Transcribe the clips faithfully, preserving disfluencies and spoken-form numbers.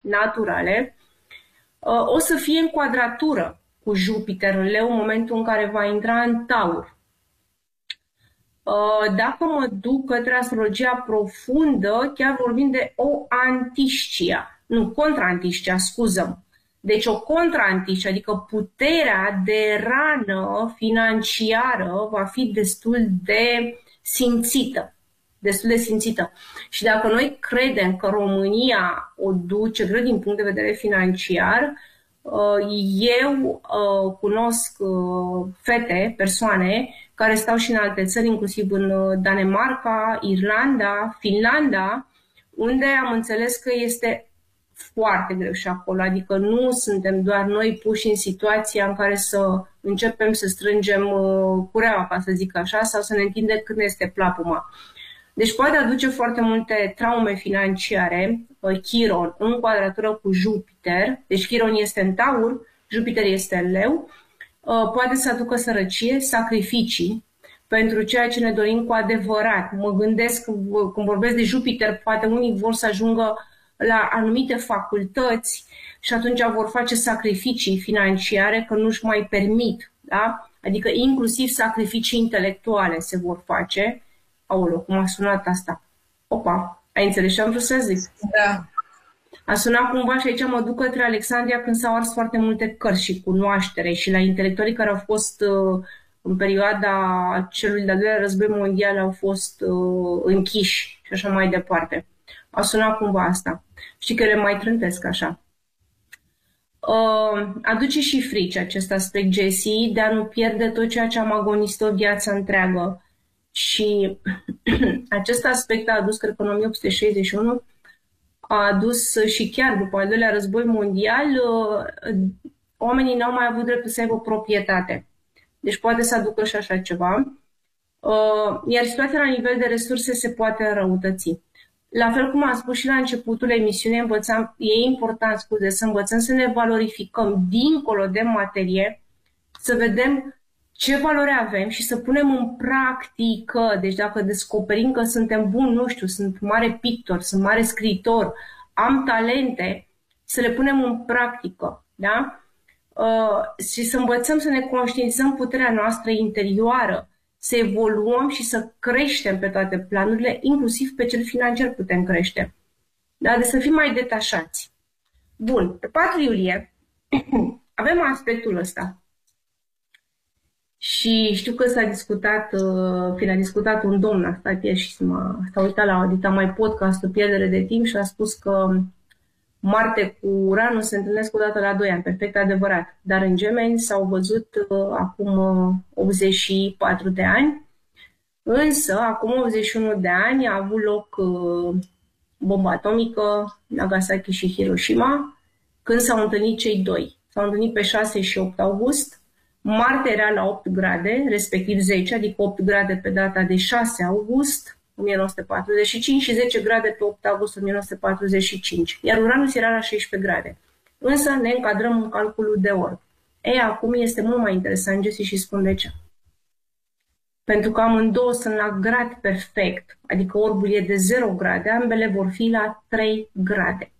naturale, o să fie în quadratură cu Jupiter în Leu în momentul în care va intra în Taur. Dacă mă duc către astrologia profundă, chiar vorbim de o antiscia, nu, contra-antiscia, scuză. Deci o contra-antiscia, adică puterea de rană financiară va fi destul de simțită. Destul de simțită. Și dacă noi credem că România o duce greu din punct de vedere financiar, eu cunosc fete, persoane care stau și în alte țări, inclusiv în Danemarca, Irlanda, Finlanda, unde am înțeles că este foarte greu și acolo. Adică nu suntem doar noi puși în situația în care să începem să strângem cureaua, ca să zic așa, sau să ne întindem când este plapuma. Deci poate aduce foarte multe traume financiare, Chiron, în quadratură cu Jupiter. Deci Chiron este în Taur, Jupiter este în Leu. Poate să aducă sărăcie, sacrificii pentru ceea ce ne dorim cu adevărat. Mă gândesc, când vorbesc de Jupiter, poate unii vor să ajungă la anumite facultăți și atunci vor face sacrificii financiare că nu-și mai permit. Da? Adică inclusiv sacrificii intelectuale se vor face. Aoleu, cum a sunat asta? Opa, ai înțeles ce am vrut să zic? Da. A sunat cumva și aici mă duc către Alexandria când s-au ars foarte multe cărți și cunoaștere și la intelectualii care au fost uh, în perioada celui de-al doilea război mondial au fost uh, închiși și așa mai departe. A sunat cumva asta. Știi că le mai trântesc așa. Uh, aduce și frici acest aspect, Jessie, de a nu pierde tot ceea ce am agonisit o viață întreagă. Și acest aspect a adus, cred că în o mie opt sute șaizeci și unu, a adus și chiar după al doilea război mondial, oamenii n-au mai avut dreptul să aibă proprietate. Deci poate să aducă și așa ceva. Iar situația la nivel de resurse se poate înrăutăți. La fel cum am spus și la începutul emisiunii, învățam, e important, scuze, să învățăm să ne valorificăm dincolo de materie, să vedem ce valoare avem și să punem în practică. Deci dacă descoperim că suntem buni, nu știu, sunt mare pictor, sunt mare scriitor, am talente, să le punem în practică, da? Uh, și să învățăm să ne conștientizăm puterea noastră interioară, să evoluăm și să creștem pe toate planurile, inclusiv pe cel financiar putem crește. Da? Deci să fim mai detașați. Bun, pe patru iulie avem aspectul ăsta. Și știu că s-a discutat, fiind a discutat un domn, a stat ieri și s-a uitat la audita mai podcastul Pierdere de timp și a spus că Marte cu Uranus se întâlnesc o dată la doi ani, perfect adevărat. Dar în Gemeni s-au văzut uh, acum uh, optzeci și patru de ani, însă acum optzeci și unu de ani a avut loc uh, bomba atomică, Nagasaki și Hiroshima, când s-au întâlnit cei doi. S-au întâlnit pe șase și opt august. Marte era la opt grade, respectiv zece, adică opt grade pe data de șase august o mie nouă sute patruzeci și cinci și zece grade pe opt august o mie nouă sute patruzeci și cinci, iar Uranus era la șaisprezece grade. Însă ne încadrăm în calculul de orb. Ei, acum este mult mai interesant, Jessie, și spun de ce. Pentru că amândouă sunt la grad perfect, adică orbul e de zero grade, ambele vor fi la trei grade.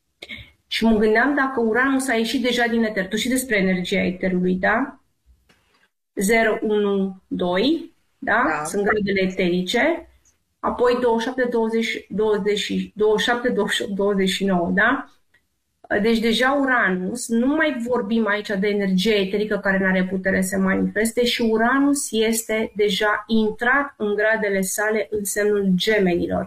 Și mă gândeam dacă Uranus a ieșit deja din eter. Tu și despre energia eterului, da? zero, unu, doi, da? Da. Sunt gradele eterice. Apoi douăzeci și șapte, douăzeci, douăzeci, douăzeci și șapte, douăzeci și opt, douăzeci și nouă, da? Deci deja Uranus, nu mai vorbim aici de energie eterică care nu are putere să se manifeste și Uranus este deja intrat în gradele sale în semnul Gemenilor.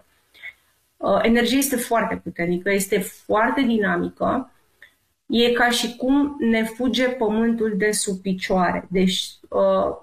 Energia este foarte puternică, este foarte dinamică. E ca și cum ne fuge pământul de sub picioare. Deci uh,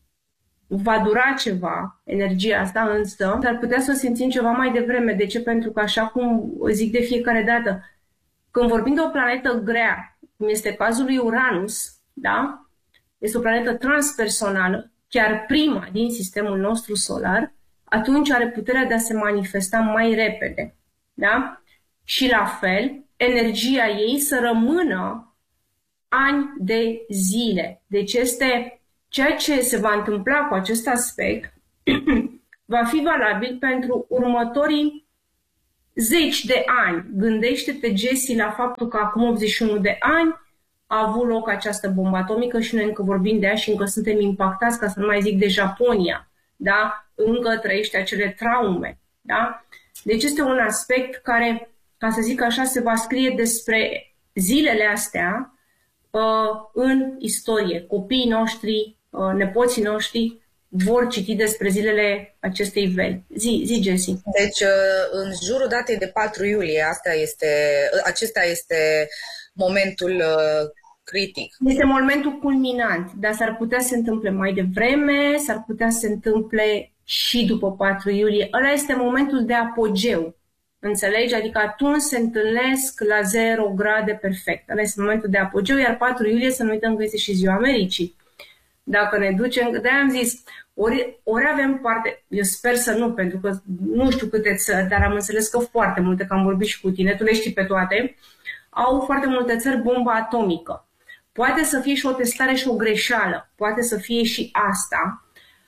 va dura ceva energia asta, însă ar putea să o simțim ceva mai devreme. De ce? Pentru că, așa cum zic de fiecare dată, când vorbim de o planetă grea, cum este cazul lui Uranus, da? Este o planetă transpersonală, chiar prima din sistemul nostru solar, atunci are puterea de a se manifesta mai repede. Da? Și la fel, energia ei să rămână ani de zile. Deci este ceea ce se va întâmpla cu acest aspect va fi valabil pentru următorii zeci de ani. Gândește-te, Jesse, la faptul că acum optzeci și unu de ani a avut loc această bombă atomică și noi încă vorbim de ea și încă suntem impactați, ca să nu mai zic de Japonia, da? Încă trăiește acele traume, da? Deci este un aspect care, ca să zic așa, se va scrie despre zilele astea uh, în istorie. Copiii noștri, uh, nepoții noștri vor citi despre zilele acestei veri. Zi, zi, Jessie. Deci, în jurul datei de patru iulie, asta este, acesta este momentul critic. Este momentul culminant, dar s-ar putea să se întâmple mai devreme, s-ar putea să se întâmple și după patru iulie. Ăla este momentul de apogeu. Înțelegi? Adică atunci se întâlnesc la zero grade perfect. Ăla este momentul de apogeu, iar patru iulie, să nu uităm că este și ziua Americii. Dacă ne ducem, de-aia am zis, ori, ori avem parte, eu sper să nu, pentru că nu știu câte țări, dar am înțeles că foarte multe, că am vorbit și cu tine, tu le știi pe toate, au foarte multe țări bomba atomică. Poate să fie și o testare și o greșeală, poate să fie și asta,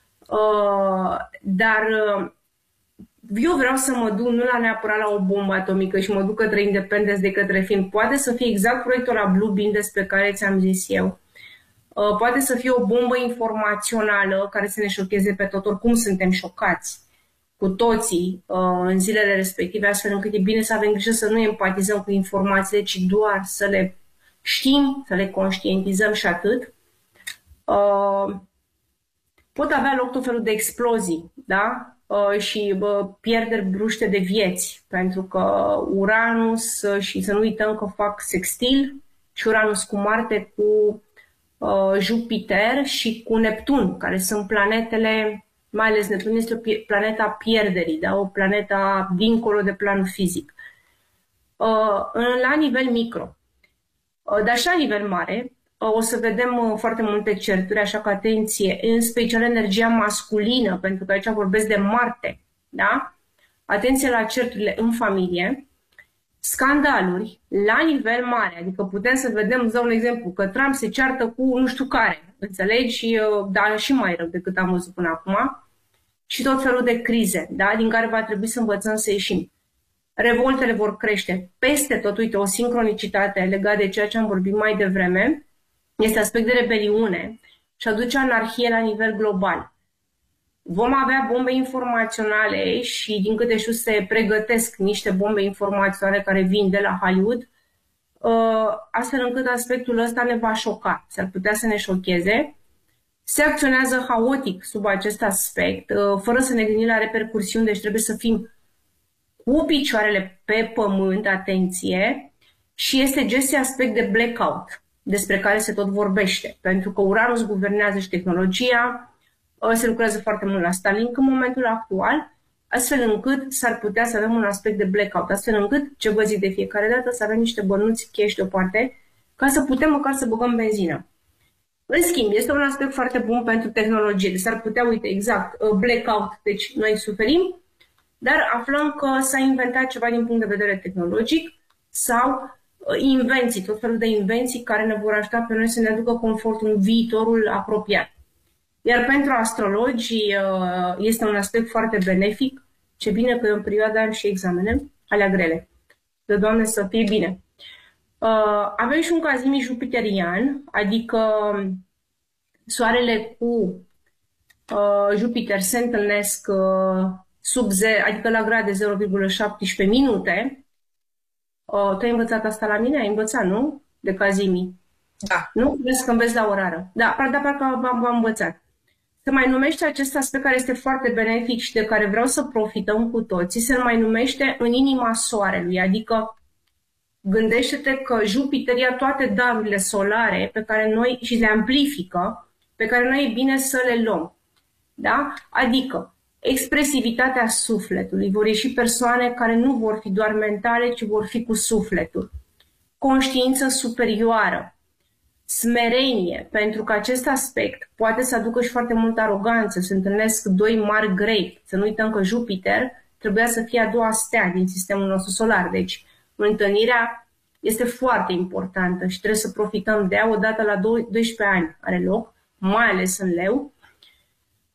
uh, dar uh, eu vreau să mă duc nu la neapărat la o bombă atomică și mă duc către Independence de către film. Poate să fie exact proiectul la Blue Beam despre care ți-am zis eu. Uh, poate să fie o bombă informațională care să ne șocheze pe tot, oricum suntem șocați cu toții uh, în zilele respective, astfel încât e bine să avem grijă să nu empatizăm cu informațiile, ci doar să le știm, să le conștientizăm și atât. Uh, pot avea loc tot felul de explozii, da? Uh, și uh, pierderi bruște de vieți, pentru că Uranus, uh, și să nu uităm că fac sextil, și Uranus cu Marte, cu uh, Jupiter și cu Neptun, care sunt planetele, mai ales Neptun este o planeta pierderii, da? O planetă dincolo de planul fizic. Uh, la nivel micro, uh, dar și la nivel mare, uh, o să vedem uh, foarte multe certuri, așa că atenție, în special energia masculină, pentru că aici vorbesc de Marte, da? Atenție la certurile în familie, scandaluri la nivel mare, adică putem să vedem, îți dau un exemplu, că Trump se ceartă cu nu știu care, înțelegi? Și, dar și mai rău decât am văzut până acum, și tot felul de crize, da? Din care va trebui să învățăm să ieșim. Revoltele vor crește peste tot, uite, o sincronicitate legată de ceea ce am vorbit mai devreme, este aspect de rebeliune și aduce anarhie la nivel global. Vom avea bombe informaționale și, din câte știu, se pregătesc niște bombe informaționale care vin de la Hollywood, astfel încât aspectul ăsta ne va șoca, s-ar putea să ne șocheze. Se acționează haotic sub acest aspect, fără să ne gândim la repercursiuni, deci trebuie să fim cu picioarele pe pământ, atenție, și este gestul aspect de blackout, despre care se tot vorbește, pentru că Uranus guvernează și tehnologia, se lucrează foarte mult la Starlink în momentul actual, astfel încât s-ar putea să avem un aspect de blackout, astfel încât, ce vă zic de fiecare dată, să avem niște bănuți cash deoparte, ca să putem măcar să băgăm benzină. În schimb, este un aspect foarte bun pentru tehnologie, deci s-ar putea, uite, exact, blackout, deci noi suferim, dar aflăm că s-a inventat ceva din punct de vedere tehnologic sau invenții, tot felul de invenții care ne vor ajuta pe noi să ne aducă confort în viitorul apropiat. Iar pentru astrologi este un aspect foarte benefic. Ce bine că în perioada am și examene, alea grele. De Doamne să fie bine. Avem și un cazimii jupiterian, adică Soarele cu Jupiter se întâlnesc sub zero, adică la grade zero virgulă șaptesprezece minute. Tu ai învățat asta la mine? Ai învățat, nu? De cazimii. Da. Nu? Crezi că înveți la orară. Da, dar parcă am învățat. Se mai numește acest aspect care este foarte benefic și de care vreau să profităm cu toții, se mai numește în inima Soarelui, adică gândește-te că Jupiter ia toate darurile solare pe care noi și le amplifică, pe care noi e bine să le luăm. Da? Adică expresivitatea sufletului, vor ieși persoane care nu vor fi doar mentale, ci vor fi cu sufletul. Conștiință superioară, smerenie, pentru că acest aspect poate să aducă și foarte multă aroganță, se întâlnesc doi mari grei. Să nu uităm că Jupiter trebuia să fie a doua stea din sistemul nostru solar, deci întâlnirea este foarte importantă și trebuie să profităm de ea odată la doisprezece ani are loc, mai ales în Leu.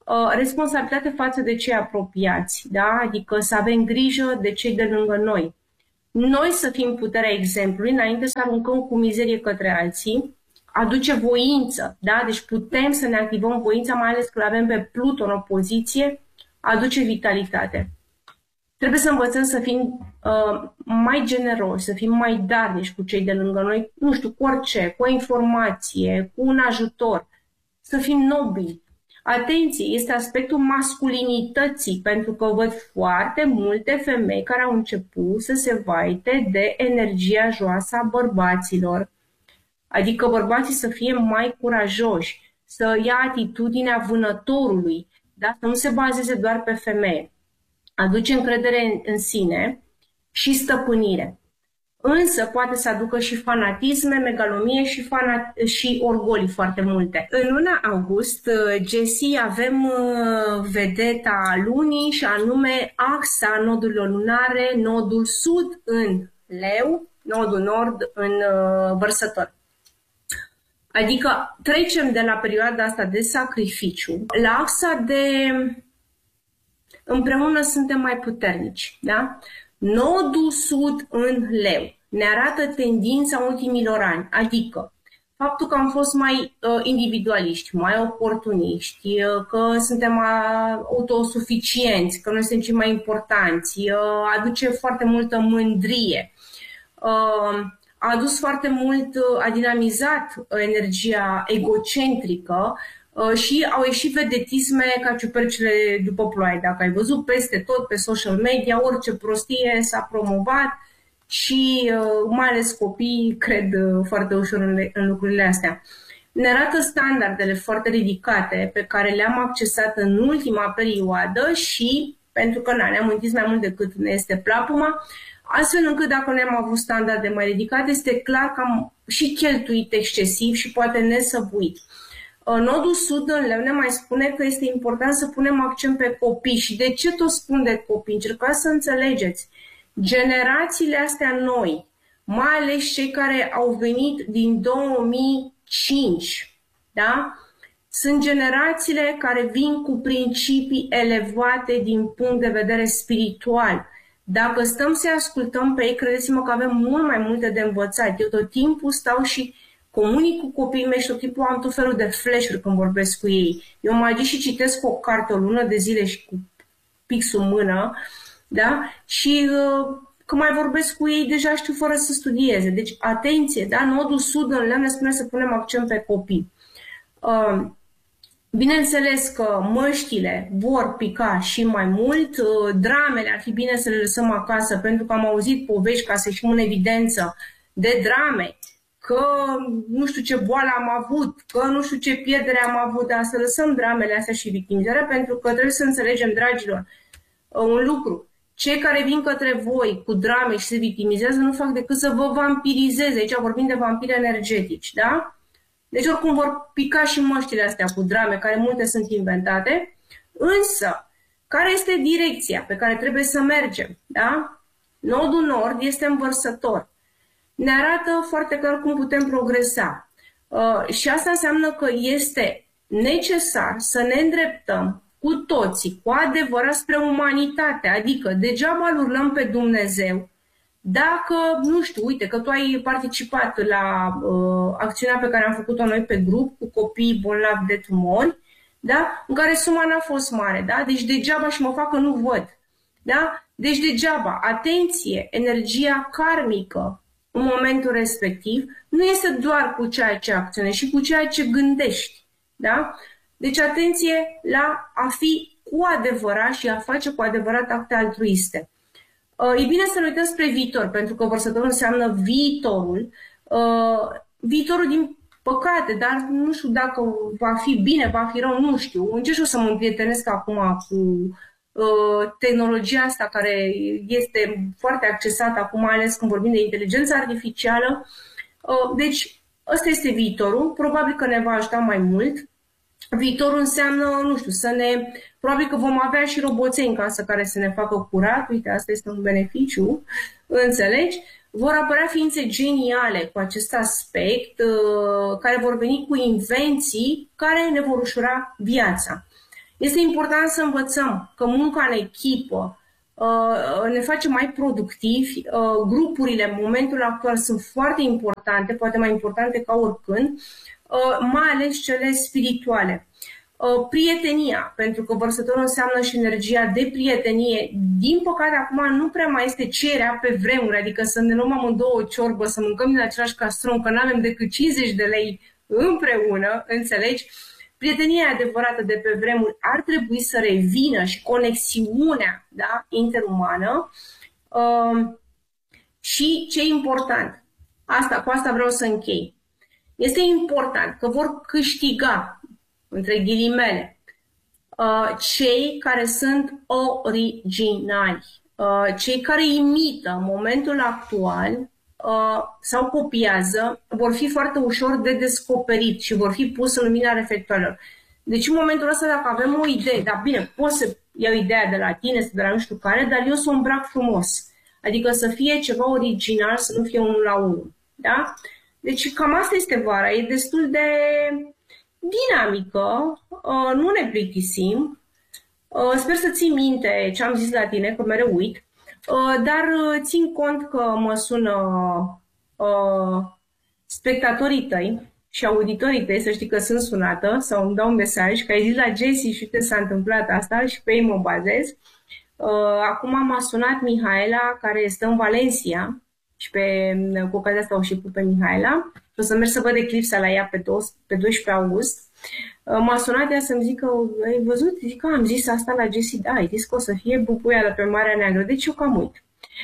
responsabilitate față de cei apropiați, da? Adică să avem grijă de cei de lângă noi. Noi să fim puterea exemplului, înainte să aruncăm cu mizerie către alții, aduce voință, da? Deci putem să ne activăm voința, mai ales că avem pe Pluton o poziție, aduce vitalitate. Trebuie să învățăm să fim uh, mai generoși, să fim mai darnici cu cei de lângă noi, nu știu, cu orice, cu o informație, cu un ajutor, să fim nobili. Atenție, este aspectul masculinității, pentru că văd foarte multe femei care au început să se vaite de energia joasă a bărbaților. Adică bărbații să fie mai curajoși, să ia atitudinea vânătorului, da? Să nu se bazeze doar pe femeie. Aduce încredere în, în sine și stăpânire. Însă poate să aducă și fanatisme, megalomie și, fanat- și orgolii foarte multe. În luna august, Jessie, avem vedeta lunii și anume axa nodurilor lunare, nodul sud în Leu, nodul nord în Vărsător. Adică trecem de la perioada asta de sacrificiu la axa de împreună suntem mai puternici, da? Nodul sud în Leu ne arată tendința ultimilor ani, adică faptul că am fost mai uh, individualiști, mai oportuniști, uh, că suntem uh, autosuficienți, că noi suntem mai importanți, uh, aduce foarte multă mândrie, uh, a adus foarte mult, uh, a dinamizat uh, energia egocentrică, și au ieșit vedetisme ca ciupercile după ploaie. Dacă ai văzut peste tot pe social media, orice prostie s-a promovat și mai ales copiii cred foarte ușor în lucrurile astea. Ne arată standardele foarte ridicate pe care le-am accesat în ultima perioadă și, pentru că ne-am întins mai mult decât ne este plapuma, astfel încât dacă noi am avut standarde mai ridicate, este clar că am și cheltuit excesiv și poate nesăbuit. Nodul sud în Leu ne mai spune că este important să punem accent pe copii. Și de ce tot spun de copii? Încercați să înțelegeți. Generațiile astea noi, mai ales cei care au venit din două mii cinci, da? Sunt generațiile care vin cu principii elevate din punct de vedere spiritual. Dacă stăm să ascultăm pe ei, credeți-mă că avem mult mai multe de învățat. Eu tot timpul stau și comunic cu copiii mei și tot timpul am tot felul de flash-uri când vorbesc cu ei. Eu mai duc și citesc o carte o lună de zile și cu pixul în mână, da? Și uh, când mai vorbesc cu ei, deja știu fără să studieze. Deci, atenție, da? Nodul sud în Leu ne spune să punem accent pe copii. Uh, bineînțeles că măștile vor pica și mai mult, uh, dramele ar fi bine să le lăsăm acasă, pentru că am auzit povești, ca să ieșim în evidență, de drame, că nu știu ce boală am avut, că nu știu ce pierdere am avut, dar să lăsăm dramele astea și victimizarea, pentru că trebuie să înțelegem, dragilor, un lucru. Cei care vin către voi cu drame și se victimizează nu fac decât să vă vampirizeze. Aici vorbim de vampiri energetici, da? Deci oricum vor pica și măștile astea cu drame, care multe sunt inventate, însă, care este direcția pe care trebuie să mergem, da? Nodul nord este în Vărsător. Ne arată foarte clar cum putem progresa. Uh, și asta înseamnă că este necesar să ne îndreptăm cu toții, cu adevărat spre umanitate, adică degeaba îl urlăm pe Dumnezeu dacă, nu știu, uite că tu ai participat la uh, acțiunea pe care am făcut-o noi pe grup cu copiii bolnavi de tumori, da? În care suma n-a fost mare, da? Deci degeaba și mă fac că nu văd, da? Deci degeaba, atenție, energia karmică în momentul respectiv nu este doar cu ceea ce acționezi, și cu ceea ce gândești, da? Deci atenție la a fi cu adevărat și a face cu adevărat acte altruiste. E bine să ne uităm spre viitor, pentru că Vărsătorul înseamnă viitorul. Viitorul, din păcate, dar nu știu dacă va fi bine, va fi rău, nu știu. Încerc eu să mă împrietenesc acum cu tehnologia asta care este foarte accesată acum, mai ales când vorbim de inteligență artificială. Deci, ăsta este viitorul. Probabil că ne va ajuta mai mult. Viitorul înseamnă, nu știu, să ne... Probabil că vom avea și roboței în casă care să ne facă curat. Uite, asta este un beneficiu, înțelegi? Vor apărea ființe geniale cu acest aspect, care vor veni cu invenții care ne vor ușura viața. Este important să învățăm că munca în echipă ne face mai productivi. Grupurile în momentul actual sunt foarte importante, poate mai importante ca oricând, mai ales cele spirituale. Prietenia, pentru că vărsătorul înseamnă și energia de prietenie. Din păcate, acum nu prea mai este ce era pe vremuri, adică să ne luăm amândouă o ciorbă, să mâncăm din același castron, că nu avem decât cincizeci de lei împreună, înțelegi? Prietenia adevărată de pe vremuri ar trebui să revină și conexiunea, da, interumană. Uh, și ce e important, asta, cu asta vreau să închei, este important că vor câștiga, între ghilimele, uh, cei care sunt originali, uh, cei care imită în momentul actual uh, sau copiază, vor fi foarte ușor de descoperit și vor fi pus în lumina reflectoarelor. Deci în momentul ăsta, dacă avem o idee, dar bine, pot să iau ideea de la tine, de la nu știu care, dar eu să o îmbrac frumos. Adică să fie ceva original, să nu fie unul la unul. Da? Deci cam asta este vara, e destul de dinamică, nu ne plictisim. Sper să ții minte ce am zis la tine, că mereu uit, dar țin cont că mă sună spectatorii tăi și auditorii tăi, să știi că sunt sunată sau îmi dau un mesaj, că ai zis la Jessie și uite s-a întâmplat asta și pe ei mă bazez. Acum m-a sunat Mihaela, care stă în Valencia și pe, cu ocazia asta o și pun pe Mihaela. Și o să merg să văd eclipsa la ea pe, pe doisprezece august. M-a sunat ea să-mi zică, ai văzut? Zic că am zis asta la Jessie, da, ai zis că o să fie bubuială pe Marea Neagră, deci eu cam uit.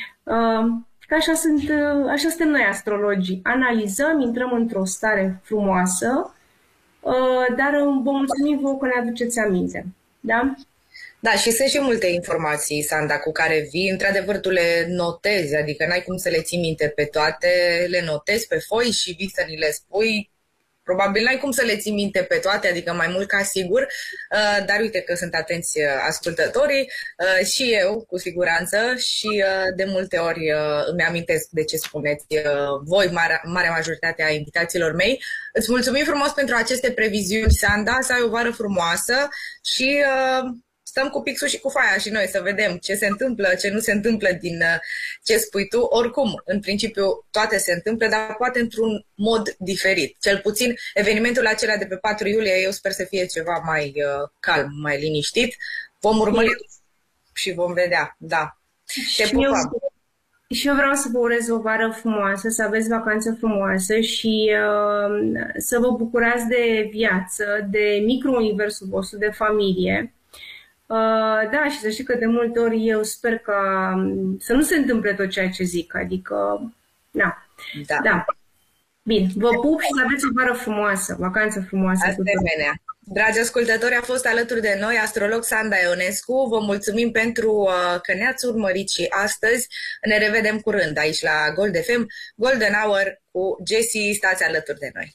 Că așa, sunt, așa suntem noi astrologii. Analizăm, intrăm într-o stare frumoasă, dar vă mulțumim vouă că ne aduceți aminte. Da? Da, și sunt și multe informații, Sanda, cu care vii. Într-adevăr, tu le notezi, adică n-ai cum să le ții minte pe toate, le notezi pe foi și vii să ni le spui. Probabil n-ai cum să le ții minte pe toate, adică mai mult ca sigur, dar uite că sunt atenți ascultătorii și eu, cu siguranță, și de multe ori îmi amintesc de ce spuneți voi, marea, marea majoritate a invitațiilor mei. Îți mulțumim frumos pentru aceste previziuni, Sanda, să ai o vară frumoasă și stăm cu pixul și cu faia și noi să vedem ce se întâmplă, ce nu se întâmplă din ce spui tu. Oricum, în principiu, toate se întâmplă, dar poate într-un mod diferit. Cel puțin, evenimentul acela de pe patru iulie, eu sper să fie ceva mai uh, calm, mai liniștit. Vom urmări și vom vedea, da. Te și, eu, și eu vreau să vă urez o vară frumoasă, să aveți vacanță frumoasă și uh, să vă bucurați de viață, de micro-universul vostru, de familie. Uh, da, și să știi că de multe ori eu sper că um, să nu se întâmple tot ceea ce zic, adică, na, da. da. Bine, vă pup și să aveți o vară frumoasă, vacanță frumoasă. Asemenea. Dragi ascultători, a fost alături de noi astrolog Sanda Ionescu. Vă mulțumim pentru uh, că ne-ați urmărit și astăzi. Ne revedem curând aici la Gold F M, Golden Hour cu Jessie. Stați alături de noi.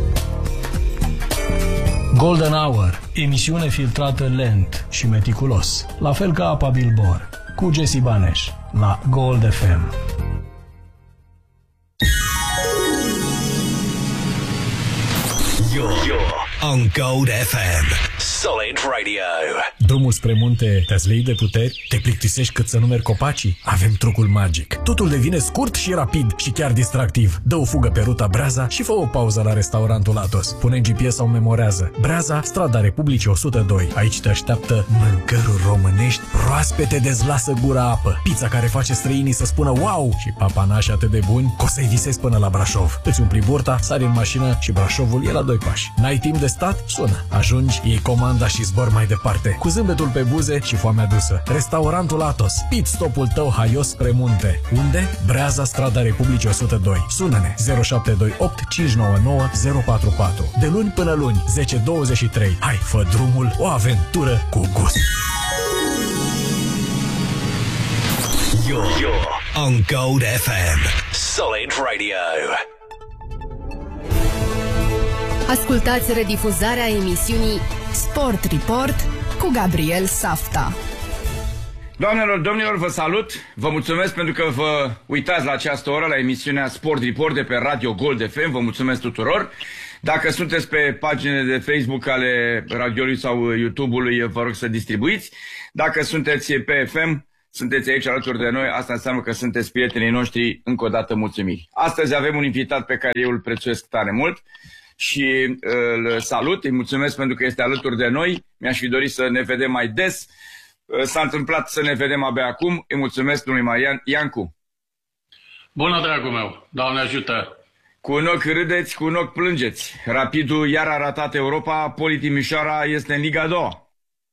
Golden Hour, emisiune filtrată lent și meticulos, la fel ca apa Bilbor, cu Jessie Baneș, la Gold F M. You're, you're on Gold F M. Solid Radio. Drumul spre munte te-ați leit de puteri? Te plictisești cât să numeri copacii? Avem trucul magic. Totul devine scurt și rapid și chiar distractiv. Dă o fugă pe ruta Breaza și fă o pauză la restaurantul Atos. Pune G P S sau memorează. Breaza, strada Republicii o sută doi. Aici te așteaptă mâncăruri românești proaspete, dezlasă gura apă. Pizza care face străinii să spună wow și papanași atât de buni că o să-i visezi până la Brașov. Îți umpli burta, sari în mașină și Brașovul e la doi pași. N-ai timp de stat? Sună. Ajungi, iei comanda și zbor mai departe. Cu zâmbetul pe buze și foamea dusă. Restaurantul Atos. Pit stopul tău haios spre munte. Unde? Breaza, strada Republicii o sută doi. Sună-ne zero șapte doi opt cinci nouă nouă zero patru patru. De luni până luni, zece douăzeci și trei. Hai, fă drumul, o aventură cu gust. You're, you're on Gold F M. Solid Radio. Ascultați redifuzarea emisiunii Sport Report cu Gabriel Safta. Doamnelor, domnilor, vă salut! Vă mulțumesc pentru că vă uitați la această oră la emisiunea Sport Report de pe Radio Gold F M. Vă mulțumesc tuturor! Dacă sunteți pe paginile de Facebook ale radioului sau YouTube-ului, vă rog să distribuiți. Dacă sunteți pe F M, sunteți aici alături de noi, asta înseamnă că sunteți prietenii noștri, încă o dată mulțumiri. Astăzi avem un invitat pe care eu îl prețuiesc tare mult și îl salut, îi mulțumesc pentru că este alături de noi. Mi-aș fi dorit să ne vedem mai des. S-a întâmplat să ne vedem abia acum. Îi mulțumesc lui Marian Iancu. Bună, dragul meu! Doamne ajută! Cu un ochi râdeți, cu un ochi plângeți. Rapidul iar a ratat Europa, Poli Timișoara este în Liga a doua.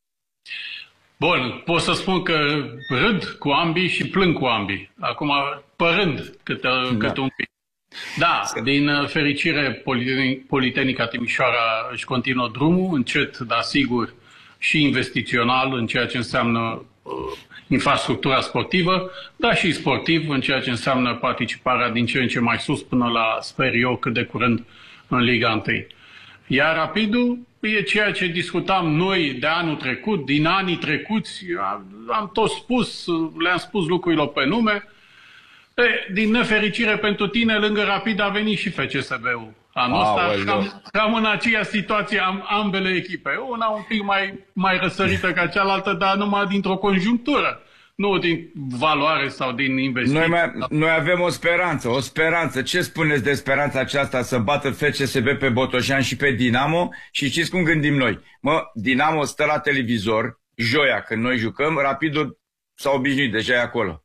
Bun, pot să spun că râd cu ambii și plâng cu ambii. Acum, părând câte, da. câte un pic. Da, din fericire, Politehnica Timișoara își continuă drumul, încet, dar sigur, și investițional în ceea ce înseamnă uh, infrastructura sportivă, dar și sportiv în ceea ce înseamnă participarea din ce în ce mai sus până la, sper eu, cât de curând în Liga unu. Iar Rapidul e ceea ce discutam noi de anul trecut, din anii trecuți, am tot spus, le-am spus lucrurilor pe nume. E, din nefericire pentru tine, lângă Rapid a venit și F C S B-ul. Anul ăsta cam, cam în aceeași situație am ambele echipe. Una un pic mai, mai răsărită ca cealaltă, dar numai dintr-o conjunctură. Nu din valoare sau din investiții. Noi, mai, noi avem o speranță, o speranță. Ce spuneți de speranța aceasta să bată F C S B pe Botoșani și pe Dinamo? Și știți cum gândim noi? Mă, Dinamo stă la televizor, joia când noi jucăm, Rapidul s-a obișnuit, deja e acolo.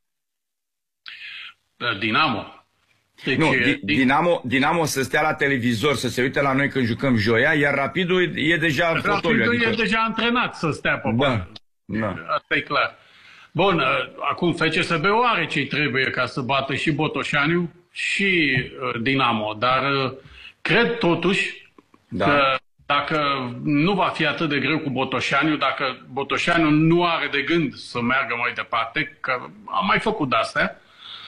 Dinamo? Deci, nu, din... Dinamo, Dinamo să stea la televizor, să se uite la noi când jucăm joia, iar Rapidul e deja în fotoliu. Rapidul adică... e deja antrenat să stea pe da, da. Asta e clar. Bun, acum F C S B-ul are ce-i trebuie ca să bată și Botoșaniu și Dinamo, dar cred totuși da. că dacă nu va fi atât de greu cu Botoșaniu, dacă Botoșaniu nu are de gând să meargă mai departe, că am mai făcut de-astea,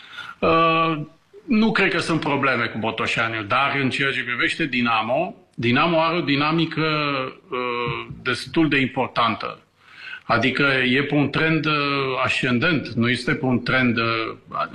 uh, nu cred că sunt probleme cu Botoșaniu, dar în ceea ce privește Dinamo, Dinamo are o dinamică uh, destul de importantă. Adică e pe un trend uh, ascendent, nu este pe un trend uh,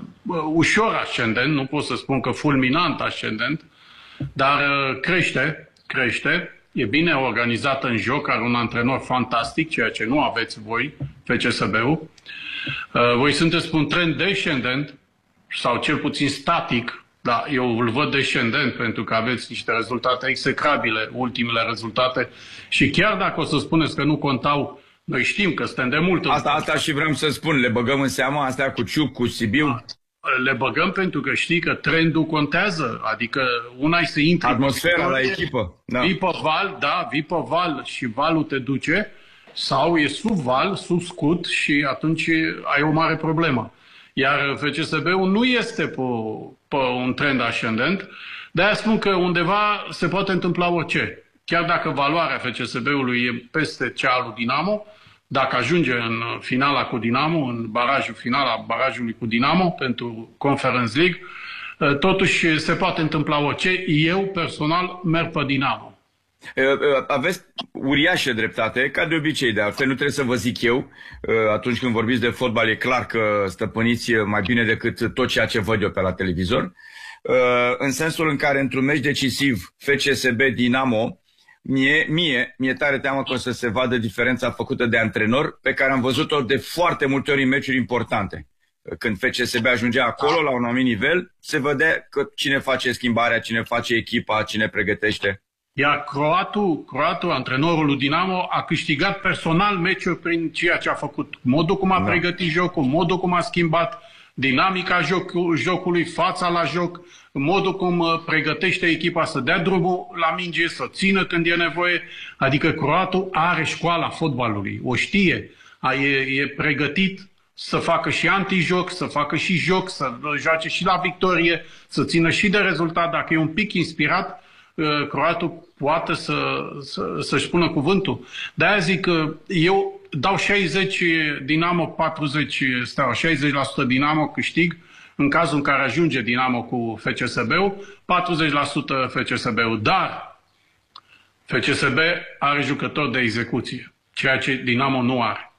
ușor ascendent, nu pot să spun că fulminant ascendent, dar uh, crește, crește, e bine organizată în joc, are un antrenor fantastic, ceea ce nu aveți voi, F C S B-ul. Uh, voi sunteți pe un trend descendent, sau cel puțin static, dar eu îl văd descendent pentru că aveți niște rezultate execrabile, ultimele rezultate, și chiar dacă o să spuneți că nu contau, noi știm că suntem de mult. Asta, asta și vreau să spun, le băgăm în seamă astea cu Ciuc, cu Sibiu? Le băgăm pentru că știi că trendul contează, adică una e să intri... Atmosfera la echipă. Da. Vii pe val, da, vii pe val și valul te duce, sau e sub val, sub scut și atunci ai o mare problemă. Iar F C S B-ul nu este pe, pe un trend ascendent, de-aia spun că undeva se poate întâmpla orice. Chiar dacă valoarea F C S B-ului e peste cea a lui Dinamo, dacă ajunge în finala cu Dinamo, în barajul final al barajului cu Dinamo pentru Conference League, totuși se poate întâmpla orice. Eu personal merg pe Dinamo. Aveți uriașă dreptate, ca de obicei, de altfel nu trebuie să vă zic eu. Atunci când vorbiți de fotbal e clar că stăpâniți mai bine decât tot ceea ce văd eu pe la televizor. În sensul în care într-un meci decisiv F C S B Dinamo, mie, mie, mie tare teamă că o să se vadă diferența făcută de antrenor, pe care am văzut-o de foarte multe ori în meciuri importante. Când F C S B ajungea acolo, la un anumit nivel, se vedea că cine face schimbarea, cine face echipa, cine pregătește. Iar croatul, croatul, antrenorul lui Dinamo, a câștigat personal meciuri prin ceea ce a făcut. Modul cum a da. pregătit jocul, modul cum a schimbat dinamica joc, jocului, fața la joc, modul cum pregătește echipa să dea drumul la minge, să țină când e nevoie. Adică croatul are școala fotbalului, o știe, e, e pregătit să facă și antijoc, să facă și joc, să joace și la victorie, să țină și de rezultat. Dacă e un pic inspirat, croatul poate să, să, să-și pună cuvântul. De-aia zic că eu dau șaizeci Dinamo, patruzeci Steaua, șaizeci la sută Dinamo câștig în cazul în care ajunge Dinamo cu F C S B-ul, patruzeci la sută F C S B-ul. Dar F C S B are jucători de execuție, ceea ce Dinamo nu are.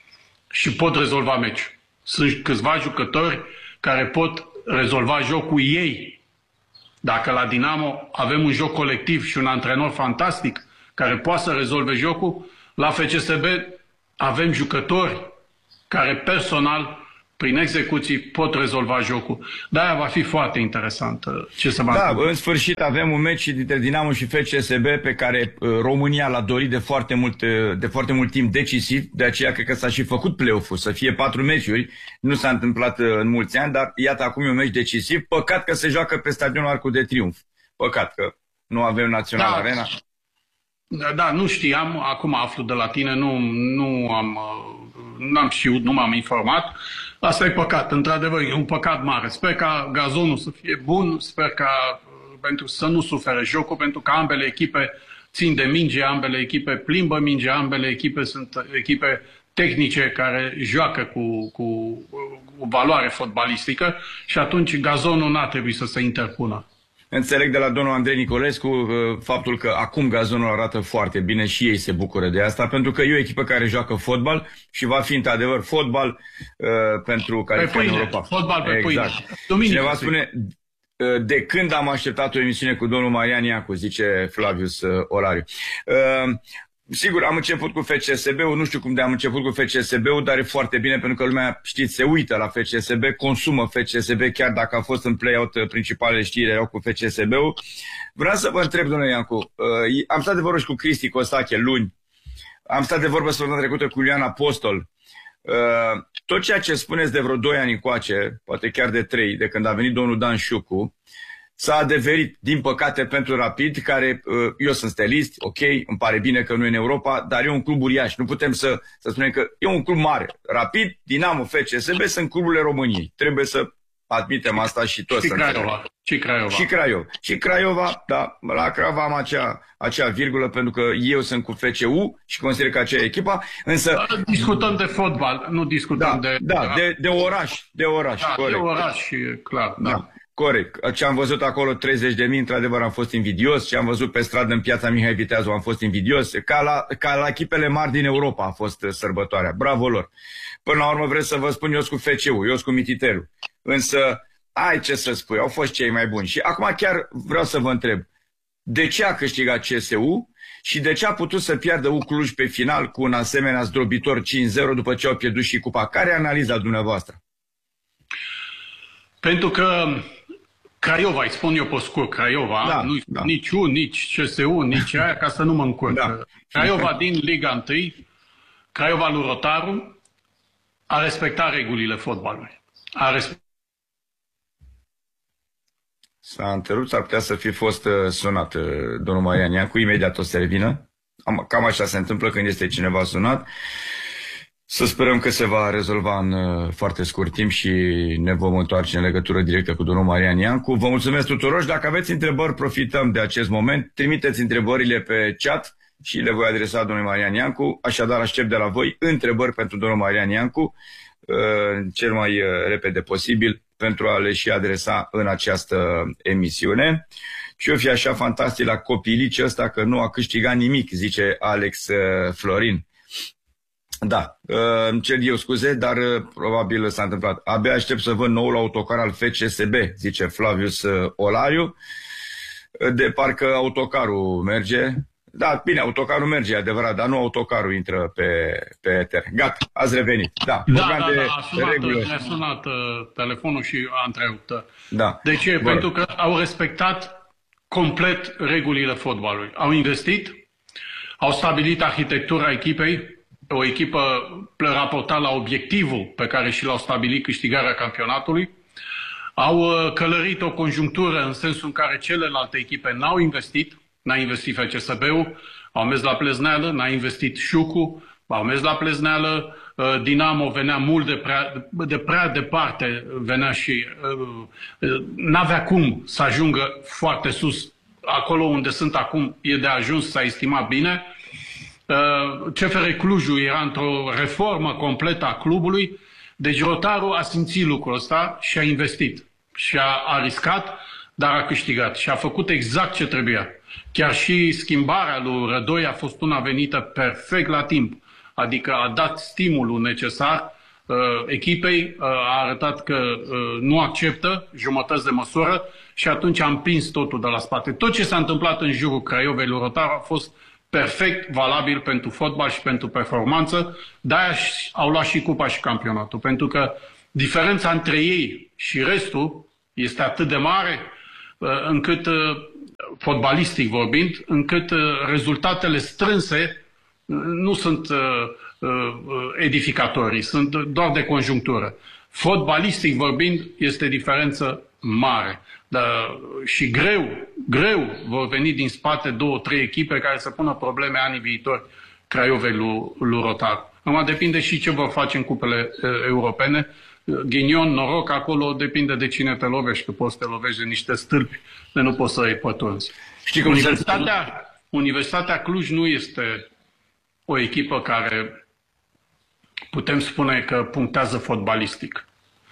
Și pot rezolva meciul. Sunt câțiva jucători care pot rezolva jocul ei. Dacă la Dinamo avem un joc colectiv și un antrenor fantastic care poate să rezolve jocul, la F C S B avem jucători care personal, prin execuții, pot rezolva jocul. De-aia va fi foarte interesant ce se va Da, întâmpla. în sfârșit avem un meci dintre Dinamo și F C S B pe care uh, România l-a dorit de foarte mult, uh, de foarte mult timp decisiv, de aceea cred că s-a și făcut play-off-ul, să fie patru meciuri. Nu s-a întâmplat uh, în mulți ani, dar iată acum e un meci decisiv. Păcat că se joacă pe stadionul Arcul de Triunf. Păcat că nu avem Național Da. Arena. Da, nu știam, acum aflu de la tine, nu, nu am, n-am știut, nu m-am informat. Asta e păcat, într-adevăr, e un păcat mare. Sper ca gazonul să fie bun, sper ca pentru să nu sufere jocul, pentru că ambele echipe țin de minge, ambele echipe plimbă minge, ambele echipe sunt echipe tehnice care joacă cu, cu, cu valoare fotbalistică și atunci gazonul n-ar trebui să se interpună. Înțeleg de la domnul Andrei Nicolescu uh, faptul că acum gazonul arată foarte bine și ei se bucură de asta, pentru că e o echipă care joacă fotbal și va fi într-adevăr fotbal uh, pentru calificarea în Europa. Fotbal pe exact. pâine. Duminică, Cineva spune, uh, de când am așteptat o emisiune cu domnul Marian Iancu, zice Flavius uh, Olariu. Uh, Sigur, am început cu F C S B-ul, nu știu cum de am început cu F C S B-ul, dar e foarte bine pentru că lumea, știți, se uită la F C S B, consumă F C S B, chiar dacă a fost în play-out principalele știri erau cu F C S B-ul. Vreau să vă întreb, domnule Iancu, uh, am stat de vorbă și cu Cristi Costache luni, am stat de vorbă săptămâna trecută cu Iulian Apostol. Uh, tot ceea ce spuneți de vreo doi ani încoace, poate chiar de trei, de când a venit domnul Dan Șucu, s-a adeverit, din păcate, pentru Rapid, care, eu sunt stelist, ok, îmi pare bine că nu e în Europa, dar e un club uriaș. Nu putem să, să spunem că e un club mare. Rapid, Dinamo, F C S B sunt cluburile României. Trebuie să admitem asta și toți. Și Craiova. Și Craiova. Și Craiova. Și Craiova, da, la Craiova am acea, acea virgulă, pentru că eu sunt cu F C U și consider că aceea e echipa, însă... Discutăm de fotbal, nu discutăm da, de... Da, de, de oraș, de oraș, da, corect. de oraș, clar, da. da. Corect. Ce am văzut acolo, treizeci de mii, într-adevăr am fost invidios. Ce am văzut pe stradă în piața Mihai Viteazu am fost invidios. Ca la, ca la echipele mari din Europa a fost sărbătoarea. Bravo lor. Până la urmă vreți să vă spun, eu sunt cu F C U, eu sunt cu Mititelu. Însă, ai ce să spui, au fost cei mai buni. Și acum chiar vreau să vă întreb, de ce a câștigat C S U și de ce a putut să piardă U Cluj pe final cu un asemenea zdrobitor cinci zero după ce au pierdut și cupa? Care e analiza dumneavoastră? Pentru că Craiova, îi spun eu pe scurt, Craiova, da, nu da. nici U, nici C S U, nici aia, ca să nu mă încurc. Da. Craiova din Liga unu, Craiova lui Rotaru, a respectat regulile fotbalului. A respectat. S-a întrerupt, ar putea să fi fost uh, sunat uh, domnul Marian Iancu, imediat o să revină. Cam așa se întâmplă când este cineva sunat. Să sperăm că se va rezolva în uh, foarte scurt timp și ne vom întoarce în legătură directă cu domnul Marian Iancu. Vă mulțumesc tuturor și dacă aveți întrebări, profităm de acest moment. Trimiteți întrebările pe chat și le voi adresa domnului Marian Iancu. Așadar, aștept de la voi întrebări pentru domnul Marian Iancu uh, cel mai uh, repede posibil pentru a le și adresa în această emisiune. Și eu fi așa fantastic la copilicii ăsta că nu a câștigat nimic, zice Alex uh, Florin. Da, uh, îmi cer eu scuze, dar uh, probabil s-a întâmplat. Abia aștept să văd noul autocar al F C S B, zice Flavius uh, Olariu. De parcă autocarul merge. Da, bine, autocarul merge, adevărat, dar nu autocarul intră pe, pe eter. Gata, ați revenit. Da, da, da, da, a sunat, ne-a sunat uh, telefonul și a întrerupt. Da. De ce? Bă. Pentru că au respectat complet regulile fotbalului. Au investit, au stabilit arhitectura echipei, o echipă raportat la obiectivul pe care și l-au stabilit, câștigarea campionatului. Au călărit o conjunctură în sensul în care celelalte echipe n-au investit, n-a investit F C S B-ul, au mers la plezneală, n-a investit Șucu, au mers la plezneală, Dinamo venea mult de prea, de prea departe, venea și n-avea cum să ajungă foarte sus. Acolo unde sunt acum e de ajuns, s-a estimat bine. C F R Clujul era într-o reformă completă a clubului, deci Rotaru a simțit lucrul ăsta și a investit. Și a, a riscat, dar a câștigat. Și a făcut exact ce trebuia. Chiar și schimbarea lui Rădoi a fost una venită perfect la timp. Adică a dat stimulul necesar echipei, a arătat că nu acceptă jumătăți de măsură și atunci a împins totul de la spate. Tot ce s-a întâmplat în jurul Craiovei lui Rotaru a fost perfect valabil pentru fotbal și pentru performanță, de-aia au luat și cupa și campionatul, pentru că diferența între ei și restul este atât de mare încât, fotbalistic vorbind, încât rezultatele strânse nu sunt edificatorii, sunt doar de conjunctură. Fotbalistic vorbind, este diferență mare. Dar și greu, greu vor veni din spate două, trei echipe care să pună probleme anii viitori Craiovei lui, lui Rotaru. Acum depinde și ce vor face în cupele uh, europene. Ghinion, noroc, acolo depinde de cine te lovești, că poți să te lovești de niște stâlpi, de nu poți să-i pătrunzi. Știi cum Universitatea, Universitatea Cluj nu este o echipă care putem spune că punctează fotbalistic.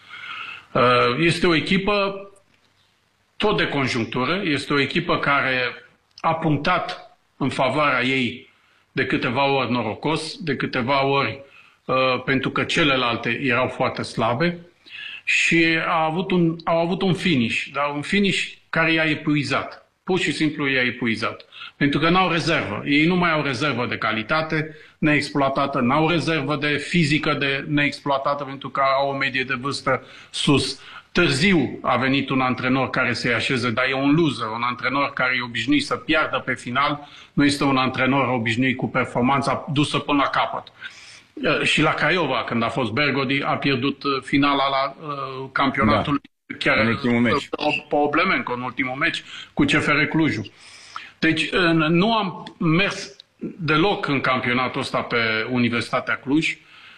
Uh, este o echipă tot de conjunctură, este o echipă care a punctat în favoarea ei de câteva ori norocos, de câteva ori uh, pentru că celelalte erau foarte slabe și a avut un, au avut un finish, dar un finish care i-a epuizat. Pur și simplu i-a epuizat. Pentru că n-au rezervă. Ei nu mai au rezervă de calitate neexploatată, n-au rezervă de fizică de neexploatată pentru că au o medie de vârstă sus. Târziu a venit un antrenor care să-i așeze, dar e un loser, un antrenor care e obișnuit să piardă pe final, nu este un antrenor obișnuit cu performanța dusă până la capăt. Și la Craiova, când a fost Bergodi, a pierdut finala la uh, campionatul, da, chiar în ultimul meci. Probleme în ultimul meci cu C F R Clujul. Deci nu am mers deloc în campionatul ăsta pe Universitatea Cluj,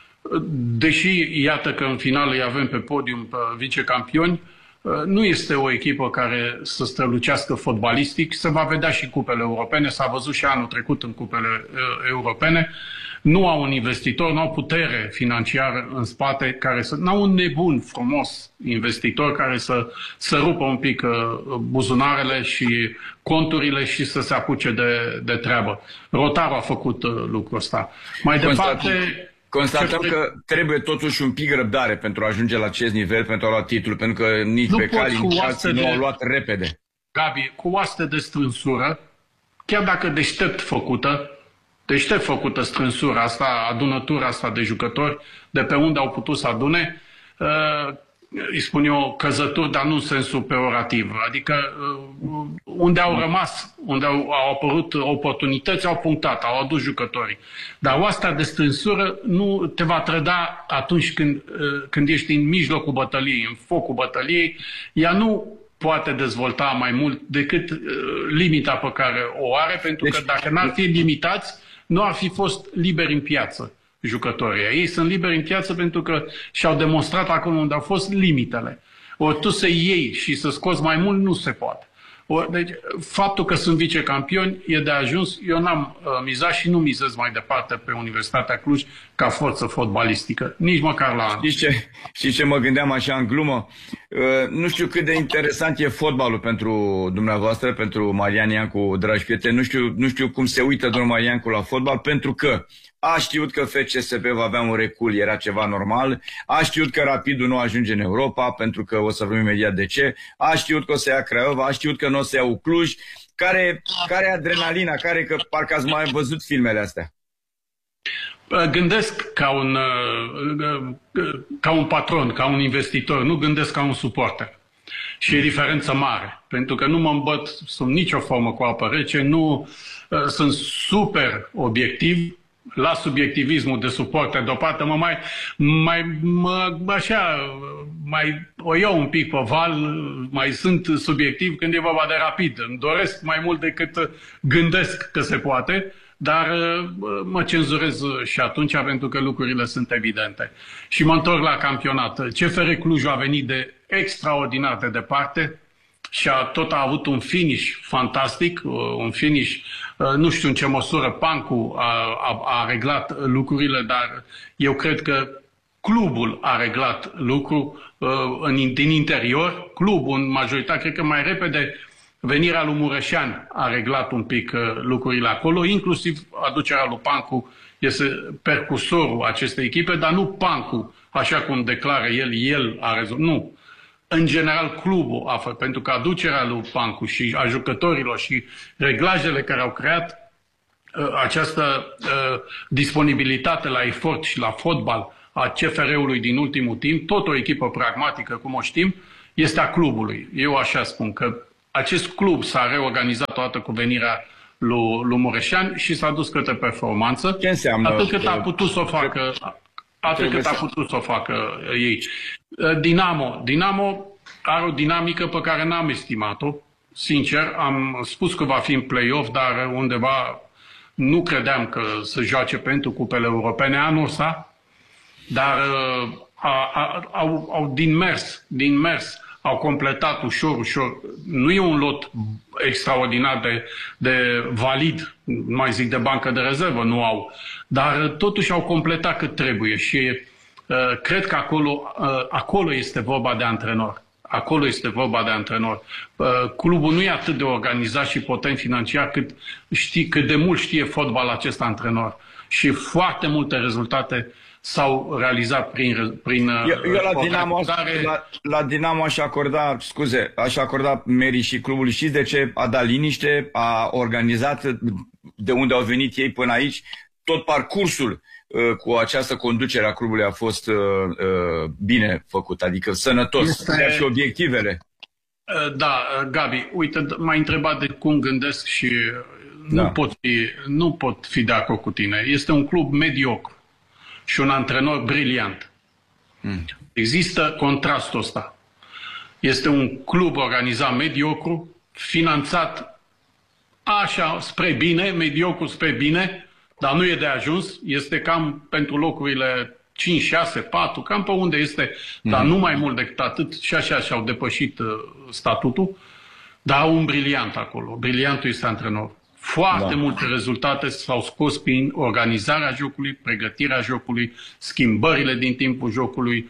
deși iată că în final îi avem pe podium pe vicecampioni, nu este o echipă care să strălucească fotbalistic, se va vedea și cupele europene, s-a văzut și anul trecut în cupele uh, europene, nu au un investitor, nu au putere financiară în spate, care să, nu au un nebun frumos investitor care să, să rupă un pic uh, buzunarele și conturile și să se apuce de, de treabă. Rotaru a făcut uh, lucrul ăsta. Mai departe... Constatăm că trebuie totuși un pic răbdare pentru a ajunge la acest nivel, pentru a lua titlul, pentru că nici nu pe cali, nici alții nu au luat repede. Gabi, cu oaste de strânsură, chiar dacă deștept făcută, deștept făcută strânsura asta, adunătura asta de jucători, de pe unde au putut să adune, uh, îi spun eu căzături, dar nu în sensul peorativ. Adică uh, unde au rămas, unde au, au apărut oportunități, au punctat, au adus jucătorii. Dar oasta de strânsură nu te va trăda atunci când, uh, când ești în mijlocul bătăliei, în focul bătăliei. Ea nu poate dezvolta mai mult decât uh, limita pe care o are, pentru deci, că dacă n-ar fi limitați, nu ar fi fost liberi în piață jucătorii. Ei sunt liberi în piață pentru că și-au demonstrat acolo unde au fost limitele. Ori tu să iei și să scoți mai mult, nu se poate. Ori, deci, faptul că sunt vicecampioni e de ajuns. Eu n-am uh, mizat și nu mizez mai departe pe Universitatea Cluj ca forță fotbalistică. Nici măcar la an. Știi ce, știi ce mă gândeam așa în glumă? Uh, nu știu cât de interesant e fotbalul pentru dumneavoastră, pentru Marian Iancu, dragi prieteni. Nu știu, nu știu cum se uită domnul Marian Iancu la fotbal, pentru că a știut că F C S B va avea un recul, era ceva normal. A știut că Rapidul nu ajunge în Europa, pentru că o să vedem imediat de ce. A știut că o să ia Craiova, a știut că nu o să ia Cluj. Care, care adrenalina, care că parcă ați mai văzut filmele astea? Gândesc ca un, ca un patron, ca un investitor, nu gândesc ca un suporter. Și e diferență mare, pentru că nu mă îmbăt sub nicio formă cu apă rece, nu sunt super obiectiv. La subiectivismul de suporter deoparte, mă mai, mai mă, așa, mai o iau un pic pe val, mai sunt subiectiv când e vorba de Rapid. Îmi doresc mai mult decât gândesc că se poate, dar mă cenzurez și atunci pentru că lucrurile sunt evidente. Și mă întorc la campionat. C F R Cluj a venit de extraordinar de departe și a tot a avut un finish fantastic, un finish, nu știu în ce măsură Pancu a, a, a reglat lucrurile, dar eu cred că clubul a reglat lucru în, din interior. Clubul, în majoritate, cred că mai repede venirea lui Mureșan a reglat un pic uh, lucrurile acolo, inclusiv aducerea lui Pancu este percusorul acestei echipe, dar nu Pancu, așa cum declară el, el a rezolvat. Nu. În general, clubul a făcut, pentru că aducerea lui Pancu și a jucătorilor și reglajele care au creat uh, această uh, disponibilitate la efort și la fotbal a C F R-ului din ultimul timp, tot o echipă pragmatică, cum o știm, este a clubului. Eu așa spun că acest club s-a reorganizat odată cu venirea lui, lui Mureșan și s-a dus către performanță. Ce înseamnă? Atât cât a putut să o facă, atât cât a putut să o facă ei. Dinamo. Dinamo are o dinamică pe care n-am estimat-o. Sincer, am spus că va fi în play-off, dar undeva nu credeam că să joace pentru cupele europene anul ăsta. Dar a, a, au, au din mers, din mers, au completat ușor, ușor. Nu e un lot extraordinar de, de valid, nu mai zic de bancă de rezervă, nu au. Dar totuși au completat cât trebuie și uh, cred că acolo, uh, acolo este vorba de antrenor. Acolo este vorba de antrenor. Uh, clubul nu e atât de organizat și potent financiar cât, știi, cât de mult știe fotbal acest antrenor. Și foarte multe rezultate s-au realizat prin... prin eu, eu la, Dinamo, la, la Dinamo aș acorda, scuze, aș acorda merii și clubului. Știți de ce? A dat liniște, a organizat de unde au venit ei până aici. Tot parcursul uh, cu această conducere a clubului a fost uh, uh, bine făcut, adică sănătos. Este... și obiectivele. Uh, da, Gabi, uite, m-ai întrebat de cum gândesc și nu, da. pot fi, nu pot fi de acord cu tine. Este un club mediocru și un antrenor briliant. Mm. Există contrastul ăsta. Este un club organizat mediocru, finanțat așa spre bine, mediocru spre bine, dar nu e de ajuns. Este cam pentru locurile cinci, șase, patru, cam pe unde este, mm. dar nu mai mult decât atât. Și așa și-au depășit uh, statutul. Dar au un briliant acolo. Brilliantul este antrenor. Foarte da. multe rezultate s-au scos prin organizarea jocului, pregătirea jocului, schimbările din timpul jocului,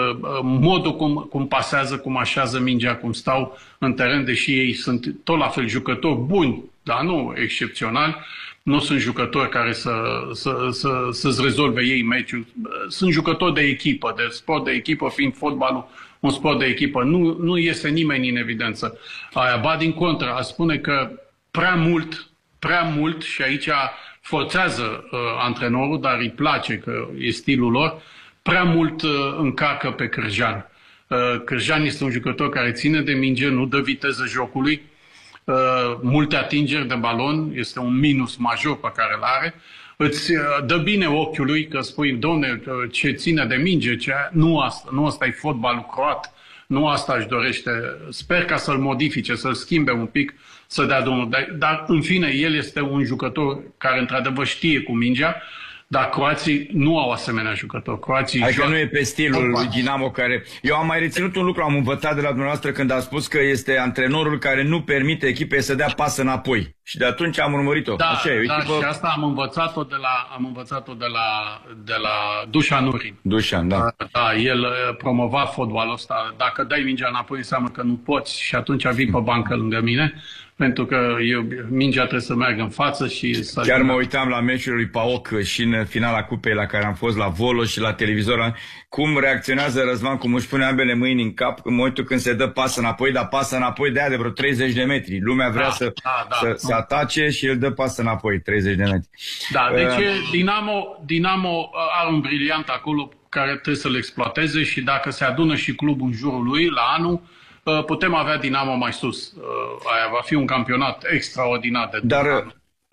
modul cum, cum pasează, cum așează mingea, cum stau în teren, deși ei sunt tot la fel jucători buni, dar nu excepționali. Nu sunt jucători care să, să, să, să-ți rezolve ei meciul. Sunt jucători de echipă, de sport de echipă, fiind fotbalul un sport de echipă. Nu, nu iese nimeni în evidență. Aia, ba din contră, a spune că prea mult prea mult și aici forțează uh, antrenorul, dar îi place că e stilul lor, prea mult uh, încarcă pe Cârjan. Uh, Cârjan este un jucător care ține de minge, nu dă viteză jocului, uh, multe atingeri de balon, este un minus major pe care îl are. Îți uh, dă bine ochiului că spui, domne, uh, ce ține de minge, ce... nu asta, nu asta e fotbalul croat, nu asta își dorește. Sper ca să-l modifice, să-l schimbe un pic, să dea drumul. Dar, dar, în fine, el este un jucător care, într-adevăr, știe cu mingea, dar croații nu au asemenea jucători. Croații adică joacă... nu e pe stilul lui Dinamo care... Eu am mai reținut un lucru, am învățat de la dumneavoastră când a spus că este antrenorul care nu permite echipei să dea pas înapoi. Și de atunci am urmărit-o. Da, Așa e, da echipă... și asta am învățat-o de la, am învățat-o de la, de la Dușan Urin. Dușan, da. Da, el promova fotbalul ăsta. Dacă dai mingea înapoi înseamnă că nu poți și atunci vii pe bancă lângă mine. Pentru că eu, mingea trebuie să meargă în față și să... Chiar mă uitam la meciul lui Paok și în finala cupei la care am fost la Volo și la televizor, cum reacționează Răzvan, cum își pune ambele mâini în cap în momentul când se dă pas înapoi, dar pasă înapoi de aia de vreo treizeci de metri. Lumea vrea da, să, da, da, să, să atace și el dă pas înapoi, treizeci de metri. Da, deci uh, Dinamo, Dinamo are un briliant acolo care trebuie să-l exploateze și dacă se adună și clubul în jurul lui la anul, putem avea Dinamo mai sus. Aia va fi un campionat extraordinar de Dar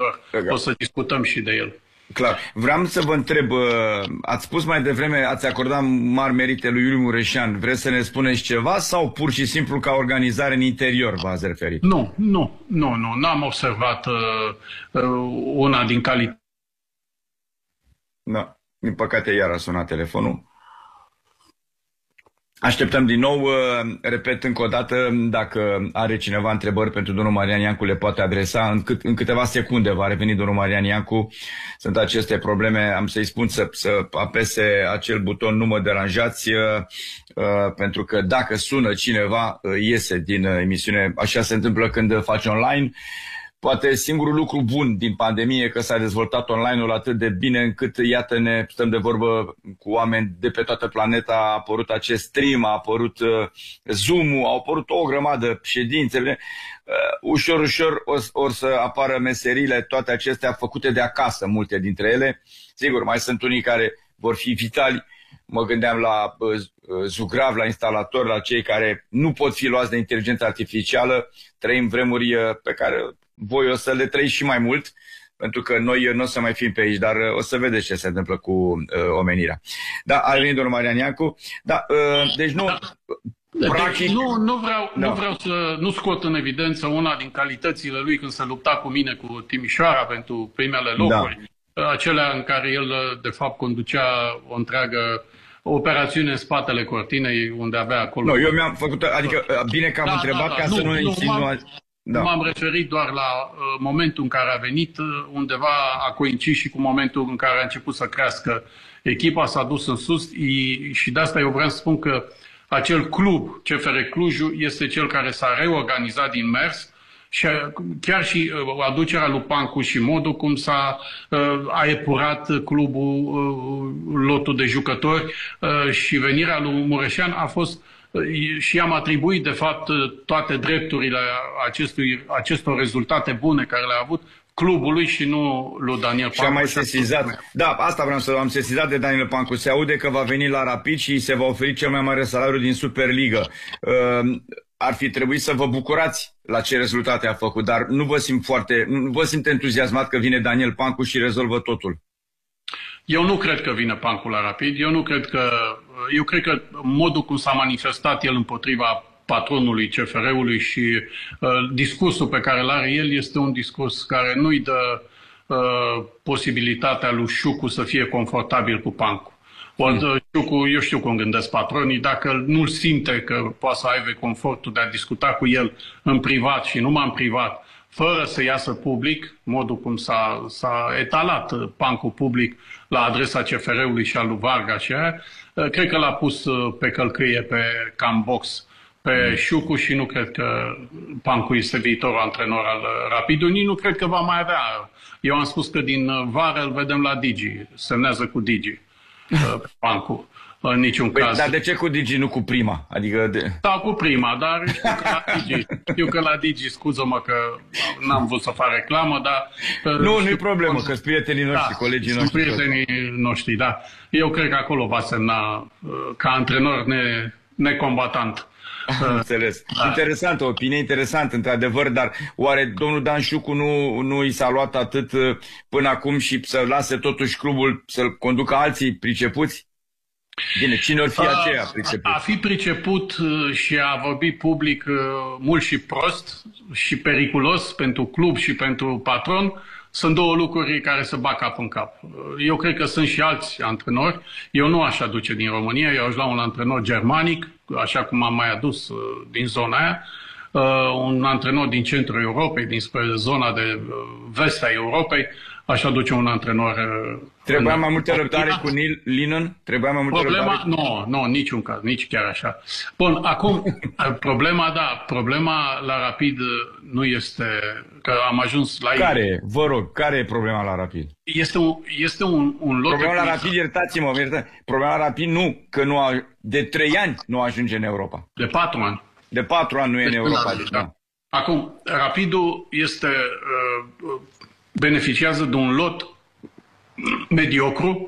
o să discutăm și de el. Clar. Vreau să vă întreb, ați spus mai devreme, ați acordat mari merite lui Iuliu Mureșan. Vreți să ne spuneți ceva sau pur și simplu ca organizare în interior v-ați referit? Nu, nu, nu, nu. N-am observat uh, una din calități. Da. Din păcate iar a sunat telefonul. Așteptăm din nou, repet încă o dată, dacă are cineva întrebări pentru domnul Marian Iancu, le poate adresa. În, cât, în câteva secunde va reveni domnul Marian Iancu. Sunt aceste probleme, am să-i spun să, să apese acel buton nu mă deranjați, pentru că dacă sună cineva, iese din emisiune. Așa se întâmplă când faci online. Poate singurul lucru bun din pandemie că s-a dezvoltat online-ul atât de bine încât, iată, ne stăm de vorbă cu oameni de pe toată planeta, a apărut acest stream, a apărut uh, Zoom-ul, au apărut o grămadă ședințele. Uh, ușor, ușor o, or să apară meserile, toate acestea făcute de acasă, multe dintre ele. Sigur, mai sunt unii care vor fi vitali. Mă gândeam la uh, zugrav, la instalatori, la cei care nu pot fi luați de inteligență artificială. Trăim vremuri uh, pe care voi o să le trăiți și mai mult, pentru că noi nu o să mai fim pe aici, dar o să vedeți ce se întâmplă cu uh, omenirea. Da, a venit domnul Marian Iancu. Da, uh, deci nu... Da. Practic, deci nu, nu, vreau, da. nu vreau să nu scot în evidență una din calitățile lui când se lupta cu mine cu Timișoara pentru primele locuri. Da. Acelea în care el, de fapt, conducea o întreagă operațiune în spatele cortinei, unde avea acolo... Nu, eu mi-am făcut... Adică, bine că am da, întrebat, da, da. ca nu, să nu, nu insinuați... Da. M-am referit doar la uh, momentul în care a venit, uh, undeva a coincis și cu momentul în care a început să crească echipa, s-a dus în sus i, și de asta eu vreau să spun că acel club, C F R Clujul, este cel care s-a reorganizat din mers și a, chiar și uh, aducerea lui Pancu și modul cum s-a uh, a epurat clubul, uh, lotul de jucători uh, și venirea lui Mureșan a fost și am atribuit, de fapt, toate drepturile acestui, acestor rezultate bune care le-a avut clubului și nu lui Daniel Pancu. Și am mai sesizat, da, asta vreau să am sesizat de Daniel Pancu. Se aude că va veni la Rapid și se va oferi cel mai mare salariu din Superliga. Uh, ar fi trebuit să vă bucurați la ce rezultate a făcut, dar nu vă simt foarte, nu vă simt entuziasmat că vine Daniel Pancu și rezolvă totul. Eu nu cred că vine Pancu la Rapid. Eu nu cred că... Eu cred că modul cum s-a manifestat el împotriva patronului C F R-ului și uh, discursul pe care îl are el este un discurs care nu-i dă uh, posibilitatea lui Șucu să fie confortabil cu Pancu. Ori mm. Șucu, eu știu cum gândesc patronii, dacă nu simte că poate să aibă confortul de a discuta cu el în privat și numai în privat, fără să iasă public, modul cum s-a, s-a etalat Pancu public la adresa C F R-ului și al lui Varga și aia, cred că l-a pus pe călcâie, pe cambox, pe mm. Șucu și nu cred că Pancu este viitorul antrenor al Rapidului, nu cred că va mai avea. Eu am spus că din vară îl vedem la Digi, semnează cu Digi, Pancu. În niciun păi, caz. Dar de ce cu Digi, nu cu prima? Adică de... Da, cu prima, dar știu că la Digi, știu că la Digi, scuză-mă că n-am vrut să fac reclamă, dar... Nu, nu-i problemă, că sunt prietenii noștri, da, colegii sunt noștri. Sunt prietenii noștri, da. Eu cred că acolo va semna ca antrenor ne, necombatant. Am înțeles. Da. Interesantă, opinie interesantă, într-adevăr, dar oare domnul Dan Șucu nu, nu i s-a luat atât până acum și să lase totuși clubul să-l conducă alții pricepuți? Bine, cine or fi aceea priceput? A fi priceput și a vorbi public mult și prost și periculos pentru club și pentru patron sunt două lucruri care se bat cap în cap. Eu cred că sunt și alți antrenori. Eu nu aș aduce din România, eu aș lua un antrenor germanic, așa cum am mai adus din zona aia, un antrenor din centrul Europei, dinspre zona de vest a Europei, aș aduce un antrenor... Trebuia mai multă răbdare cu Neil Lennon? Trebuia mai multă problema, răbdare? Nu, nu, niciun caz, nici chiar așa. Bun, acum, problema, da, problema la Rapid nu este că am ajuns la... Care, vă rog, care e problema la Rapid? Este un, este un, un lot... Problema la Rapid, iertați-mă, iertați problema la Rapid nu, că nu a, de trei ani nu ajunge în Europa. De patru ani. De patru ani nu e în Europa. Deci, da. Acum, Rapidul este... Uh, beneficiază de un lot mediocru,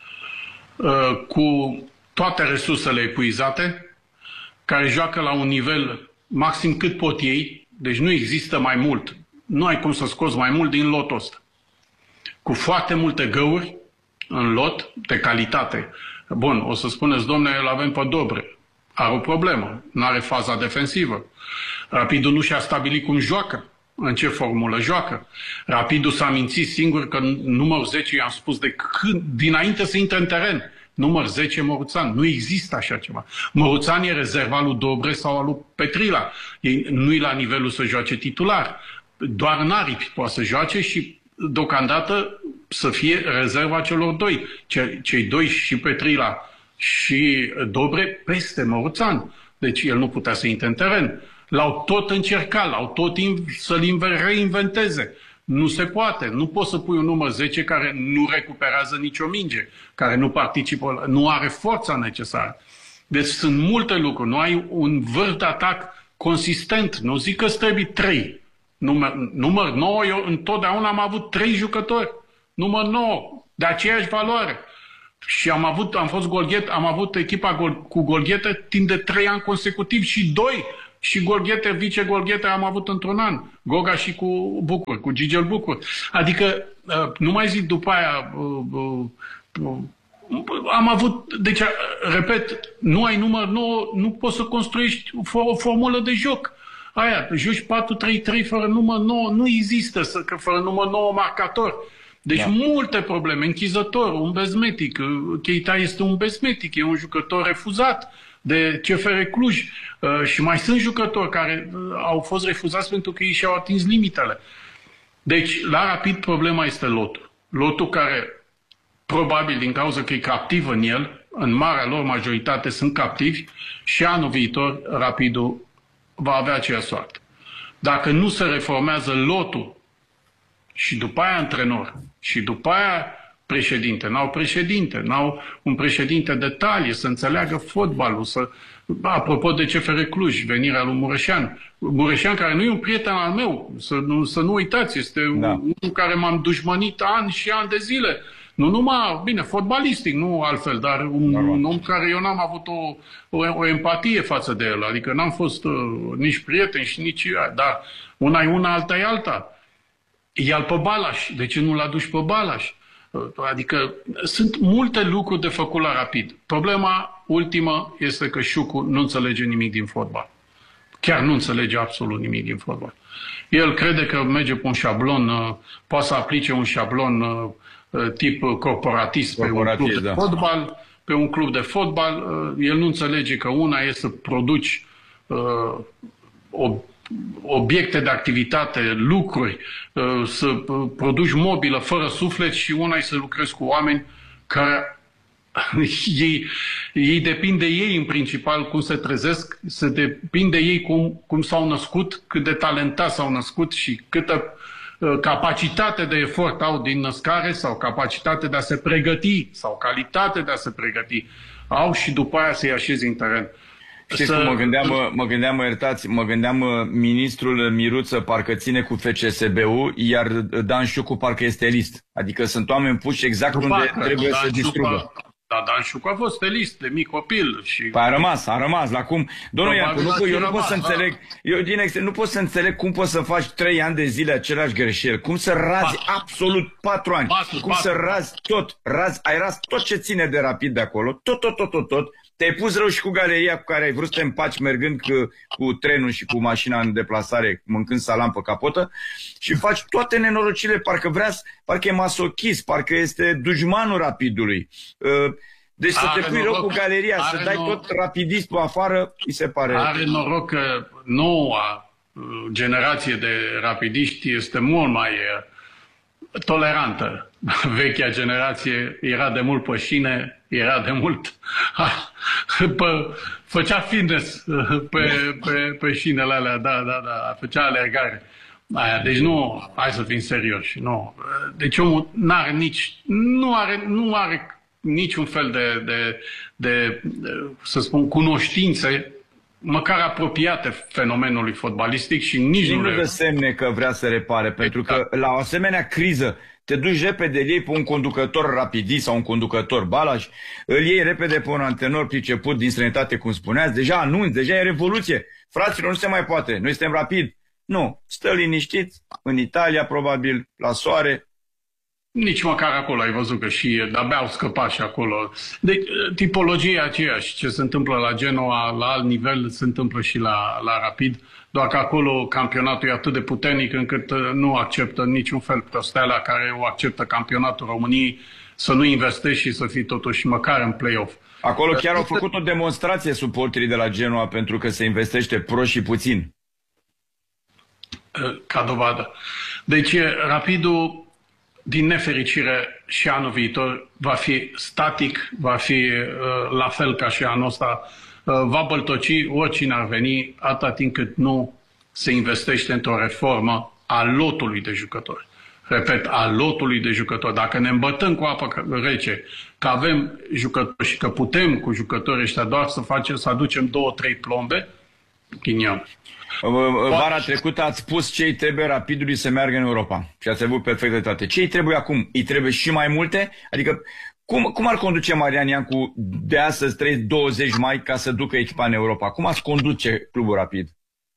cu toate resursele epuizate, care joacă la un nivel maxim cât pot ei, deci nu există mai mult. Nu ai cum să scoți mai mult din lotul ăsta. Cu foarte multe găuri în lot de calitate. Bun, o să spuneți, domne, îl avem pe Dobre. Are o problemă, nu are faza defensivă. Rapidul nu și-a stabilit cum joacă. În ce formulă joacă. Rapidul s-a mințit singur că numărul zece i-am spus de când, dinainte să intre în teren, număr zece Moruțan. Nu există așa ceva. Moruțan e rezerva lui Dobre sau al lui Petrila. Ei, nu-i la nivelul să joace titular. Doar în aripi poate să joace și deocamdată să fie rezerva celor doi. Ce, cei doi, și Petrila și Dobre, peste Moruțan. Deci el nu putea să intre în teren. L-au tot încercat, l-au tot să-l reinventeze. Nu se poate. Nu poți să pui un număr zece care nu recuperează nicio minge, care nu participă, nu are forța necesară. Deci sunt multe lucruri. Nu ai un vârf de atac consistent. Nu zic că îți trebuie trei. Număr, număr nouă, eu întotdeauna am avut trei jucători. Număr nouă, de aceeași valoare. Și am avut, am fost Golghet, am avut echipa gol, cu Golghete timp de trei ani consecutiv și doi. Și Golghete, vice-Golghete am avut într-un an. Goga și cu Bucur, cu Gigel Bucur. Adică, nu mai zic după aia, am avut, deci, repet, nu ai număr nouă, nu poți să construiești o formulă de joc. Aia, joci patru trei trei fără număr nouă, nu există, că fără număr nouă marcator. Deci da. Multe probleme. Închizător, un bezmetic. Keita este un bezmetic, e un jucător refuzat de C F R Cluj. Uh, și mai sunt jucători care uh, au fost refuzați pentru că ei și-au atins limitele. Deci, la Rapid, problema este lotul. Lotul care, probabil din cauza că e captiv în el, în marea lor majoritate sunt captivi și anul viitor Rapidul va avea aceeași soartă. Dacă nu se reformează lotul și după aia antrenor și după aia președinte, n-au președinte, n-au un președinte de talie, să înțeleagă fotbalul, să... Apropo de C F R Cluj, venirea lui Mureșan. Mureșan, care nu e un prieten al meu, să nu, să nu uitați, este da. unul care m-am dușmănit ani și ani de zile. Nu numai, bine, fotbalistic, nu altfel, dar un, un om care eu n-am avut o, o, o empatie față de el. Adică n-am fost uh, nici prieten și nici... Dar una e una, alta e alta. Ia-l pe Balaș. De ce nu-l aduci pe Balaș? Adică sunt multe lucruri de făcut la Rapid. Problema ultimă este că Șucu nu înțelege nimic din fotbal. Chiar nu înțelege absolut nimic din fotbal. El crede că merge pe un șablon, poate să aplice un șablon tip corporatist, corporatist pe un club da. de fotbal, pe un club de fotbal. El nu înțelege că una e să produci o obiecte de activitate, lucruri, să produci mobilă fără suflet și una e să lucrezi cu oameni care ei, ei depind de ei în principal cum se trezesc, se depinde de ei cum, cum s-au născut, cât de talentați s-au născut și câtă capacitate de efort au din născare sau capacitate de a se pregăti sau calitate de a se pregăti au și după aia să-i așezi în teren. Știți să... cum mă gândeam, mă gândeam, mă iertați, mă gândeam ministrul Miruță parcă ține cu F C S B-ul, iar Dan Șucu parcă este list. Adică sunt oameni puși exact unde parcă, trebuie Dan să distrugă. Da, Dan Șucu a fost elist de mic copil. Și... Păi a rămas, a rămas. La cum... Domnul Iancu, nu, eu nu pot să înțeleg, da. eu din ex, nu pot să înțeleg cum poți să faci trei ani de zile același greșeli. Cum să razi patru. absolut patru ani. Patru, cum patru. să razi tot. Razi, ai ras tot ce ține de Rapid de acolo. Tot, tot, tot, tot, tot. Te-ai pus rău și cu galeria cu care ai vrut să te împaci mergând cu, cu trenul și cu mașina în deplasare, mâncând salam pe capotă și faci toate nenorocile, parcă vrea, parcă e masochist, parcă este dușmanul Rapidului. Deci să are te pui rău cu galeria, să dai noroc, tot rapidistul afară, mi se pare... Are noroc că noua generație de rapidiști este mult mai tolerantă. Vechea generație era de mult pe șine, era de mult... Pe, făcea fitness pe, pe, pe șinele alea, da, da, da, făcea alergare. Aia, deci nu, hai să fim serioși, nu. Deci omul n-are nici, nu are, nu are niciun fel de, de, de, de, să spun, cunoștințe măcar apropiate fenomenului fotbalistic și nici nu le... dă semne că vrea să repare, pentru că la o asemenea criză te duci repede, îl iei pe un conducător rapidist sau un conducător Balaș, îl iei repede pe un antenor priceput din străinătate, cum spuneați, deja anunți, deja e revoluție. Fraților, nu se mai poate, noi suntem Rapid. Nu, stă liniștit, în Italia probabil, la soare. Nici măcar acolo ai văzut că și de-abia au scăpat și acolo. Deci, tipologia aceeași, ce se întâmplă la Genoa, la alt nivel, se întâmplă și la, la Rapid. doar că acolo campionatul e atât de puternic încât nu acceptă niciun fel prostelea care o acceptă campionatul României, să nu investești și să fii totuși măcar în play-off. Acolo chiar au făcut o demonstrație suporterii de la Genoa pentru că se investește prost și puțin. Ca dovadă. Deci Rapidul, din nefericire, și anul viitor va fi static, va fi uh, la fel ca și anul ăsta, uh, va băltoci oricine ar veni, atâta timp cât nu se investește într-o reformă a lotului de jucători. Repet, a lotului de jucători. Dacă ne îmbătăm cu apă rece, că avem jucători și că putem cu jucătorii ăștia doar să facem, să aducem două, trei plombe, ghinion. Vara trecută ați spus ce îi trebuie Rapidului să meargă în Europa. Și ați avut perfect dreptate. Ce îi trebuie acum? Îi trebuie și mai multe? Adică cum, cum ar conduce Marian Iancu de astăzi, trei douăzeci mai, ca să ducă echipa în Europa? Cum ați conduce clubul Rapid?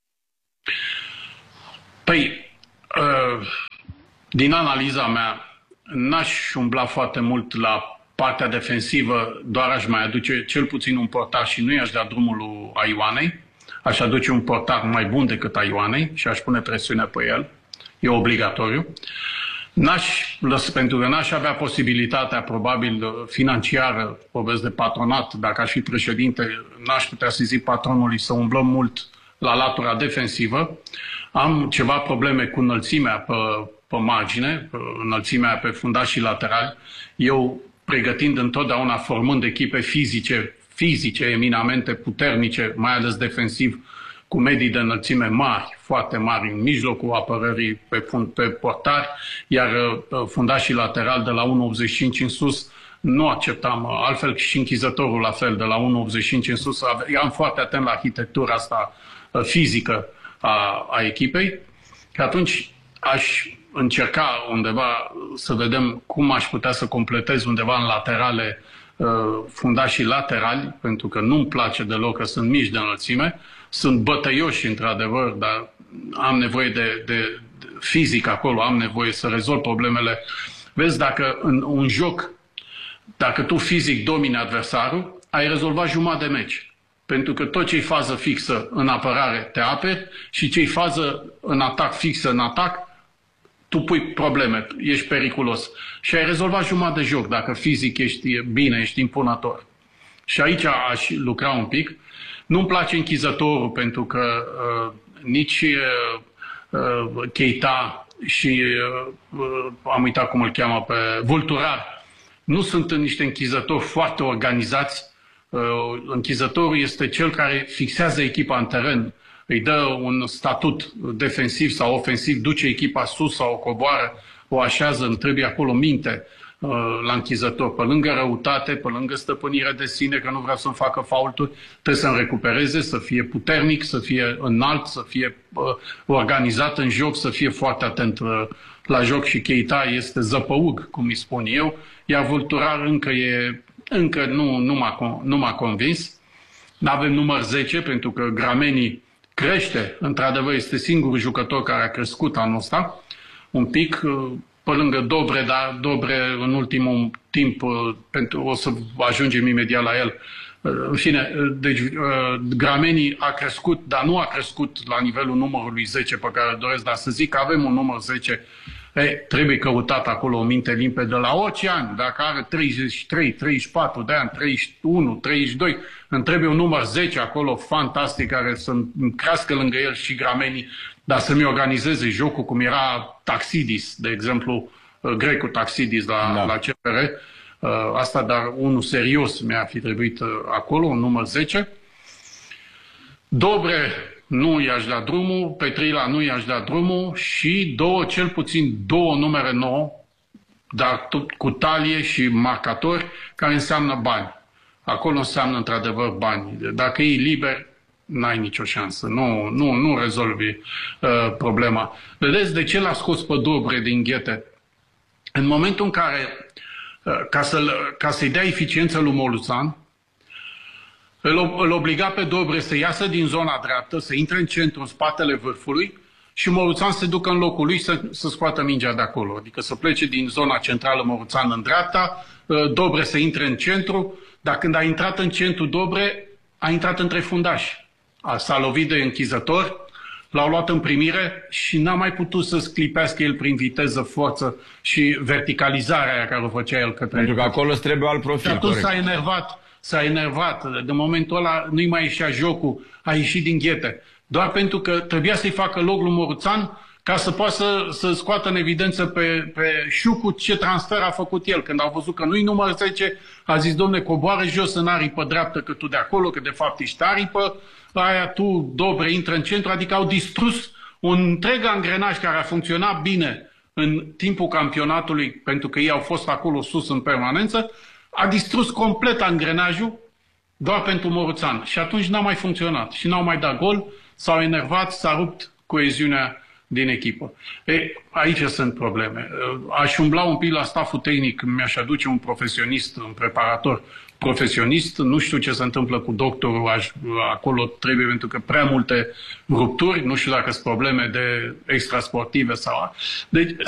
Păi, uh, din analiza mea, n-aș umbla foarte mult la partea defensivă, doar aș mai aduce cel puțin un portar și nu i-aș da drumul lui Aioanei. Aș aduce un portar mai bun decât Aioanei și aș pune presiune pe el. E obligatoriu. N-aș, pentru că n-aș avea posibilitatea, probabil, financiară, vorbesc de patronat, dacă aș fi președinte, n-aș putea să zic patronului să umblăm mult la latura defensivă. Am ceva probleme cu înălțimea pe, pe margine, pe înălțimea pe fundașii laterali. Eu, pregătind întotdeauna, formând echipe fizice, fizice, eminamente puternice, mai ales defensiv, cu medii de înălțime mari, foarte mari, în mijlocul apărării pe, fund, pe portari, iar uh, fundașii laterali de la unu virgulă optzeci și cinci în sus nu acceptam, uh, altfel și închizătorul la fel, de la unu virgulă optzeci și cinci în sus. Eram foarte atent la arhitectura asta uh, fizică a, a echipei, că atunci aș încerca undeva să vedem cum aș putea să completez undeva în laterale fundașii laterali, pentru că nu-mi place deloc că sunt mici de înălțime, sunt bătăioși într-adevăr, dar am nevoie de, de, de fizic acolo, am nevoie să rezolv problemele. Vezi, dacă în un joc, dacă tu fizic domini adversarul, ai rezolvat jumătate de meci. Pentru că tot ce-i fază fixă în apărare te aperi și ce-i fază în atac fixă în atac, tu pui probleme, ești periculos. Și ai rezolvat jumătate de joc dacă fizic ești bine, ești impunător. Și aici aș lucra un pic. Nu-mi place închizătorul pentru că uh, nici uh, uh, Keita și uh, am uitat cum îl cheamă pe Vulturar nu sunt niște închizători foarte organizați. Uh, închizătorul este cel care fixează echipa în teren, îi dă un statut defensiv sau ofensiv, duce echipa sus sau o coboară, o așează, îmi trebuie acolo minte uh, la închizător. Pe lângă răutate, pe lângă stăpânire de sine, că nu vreau să-mi facă faulturi, trebuie să-mi recupereze, să fie puternic, să fie înalt, să fie uh, organizat în joc, să fie foarte atent uh, la joc și Keita este zăpăug, cum îi spun eu, iar Vulturar încă, e, încă nu, nu, m-a, nu m-a convins. N-avem număr zece, pentru că Gramenii crește, într-adevăr este singurul jucător care a crescut anul ăsta, un pic, pe lângă Dobre, dar Dobre în ultimul timp, pentru, o să ajungem imediat la el. În fine, deci Gramenii a crescut, dar nu a crescut la nivelul numărului zece pe care îl doresc, dar să zic că avem un număr zece, e, trebuie căutat acolo o minte limpede la orice an, dacă are treizeci și trei, treizeci și patru de ani, treizeci și unu, treizeci și doi, îmi trebuie un număr zece acolo fantastic care să crească lângă el și Gramenii, dar să-mi organizeze jocul cum era Taxidis, de exemplu, grecul Taxidis la, da. la C F R. Asta, dar unul serios mi-a fi trebuit acolo, un număr zece. Dobre nu i-aș da drumul, Petrila nu i-aș da drumul și două, cel puțin două numere nouă, dar tot cu talie și marcatori, care înseamnă bani. Acolo înseamnă într-adevăr bani. Dacă e liber, n-ai nicio șansă. Nu, nu, nu rezolvi uh, problema. Vedeți de ce l-a scos pe Dobre din ghete? În momentul în care, uh, ca, să, ca să-i dea eficiență lui Moluțan, îl, îl obliga pe Dobre să iasă din zona dreaptă, să intre în centru, în spatele vârfului și Moluțan să ducă în locul lui să, să scoată mingea de acolo. Adică să plece din zona centrală Moluțan în dreapta, uh, Dobre să intre în centru, dar când a intrat în centru Dobre, a intrat între fundași. S-a lovit de închizător l-au luat în primire și n-a mai putut să sclipească el prin viteză, forță și verticalizarea aia care o făcea el către... Pentru că acolo îți trebuie alt profil. Și atunci s-a enervat, s-a enervat. De momentul ăla nu-i mai ieșea jocul, a ieșit din ghete. Doar pentru că trebuia să-i facă loc lui Moruțan ca să poată să, să scoată în evidență pe, pe Șucu ce transfer a făcut el. Când au văzut că nu-i număr zece, a zis, domne, coboară jos în aripă dreaptă, că tu de acolo, că de fapt ești aripă, aia tu, Dobre, intră în centru, adică au distrus un întreg angrenaj care a funcționat bine în timpul campionatului, pentru că ei au fost acolo sus în permanență, a distrus complet angrenajul doar pentru Moruțan. Și atunci n-a mai funcționat și n-au mai dat gol, s-au enervat, s-a rupt coeziunea din echipă. E, aici sunt probleme. Aș umbla un pic la stafful tehnic, mi-aș aduce un profesionist, un preparator profesionist, nu știu ce se întâmplă cu doctorul, aș, acolo trebuie, pentru că prea multe rupturi, nu știu dacă sunt probleme de extrasportive sau... Deci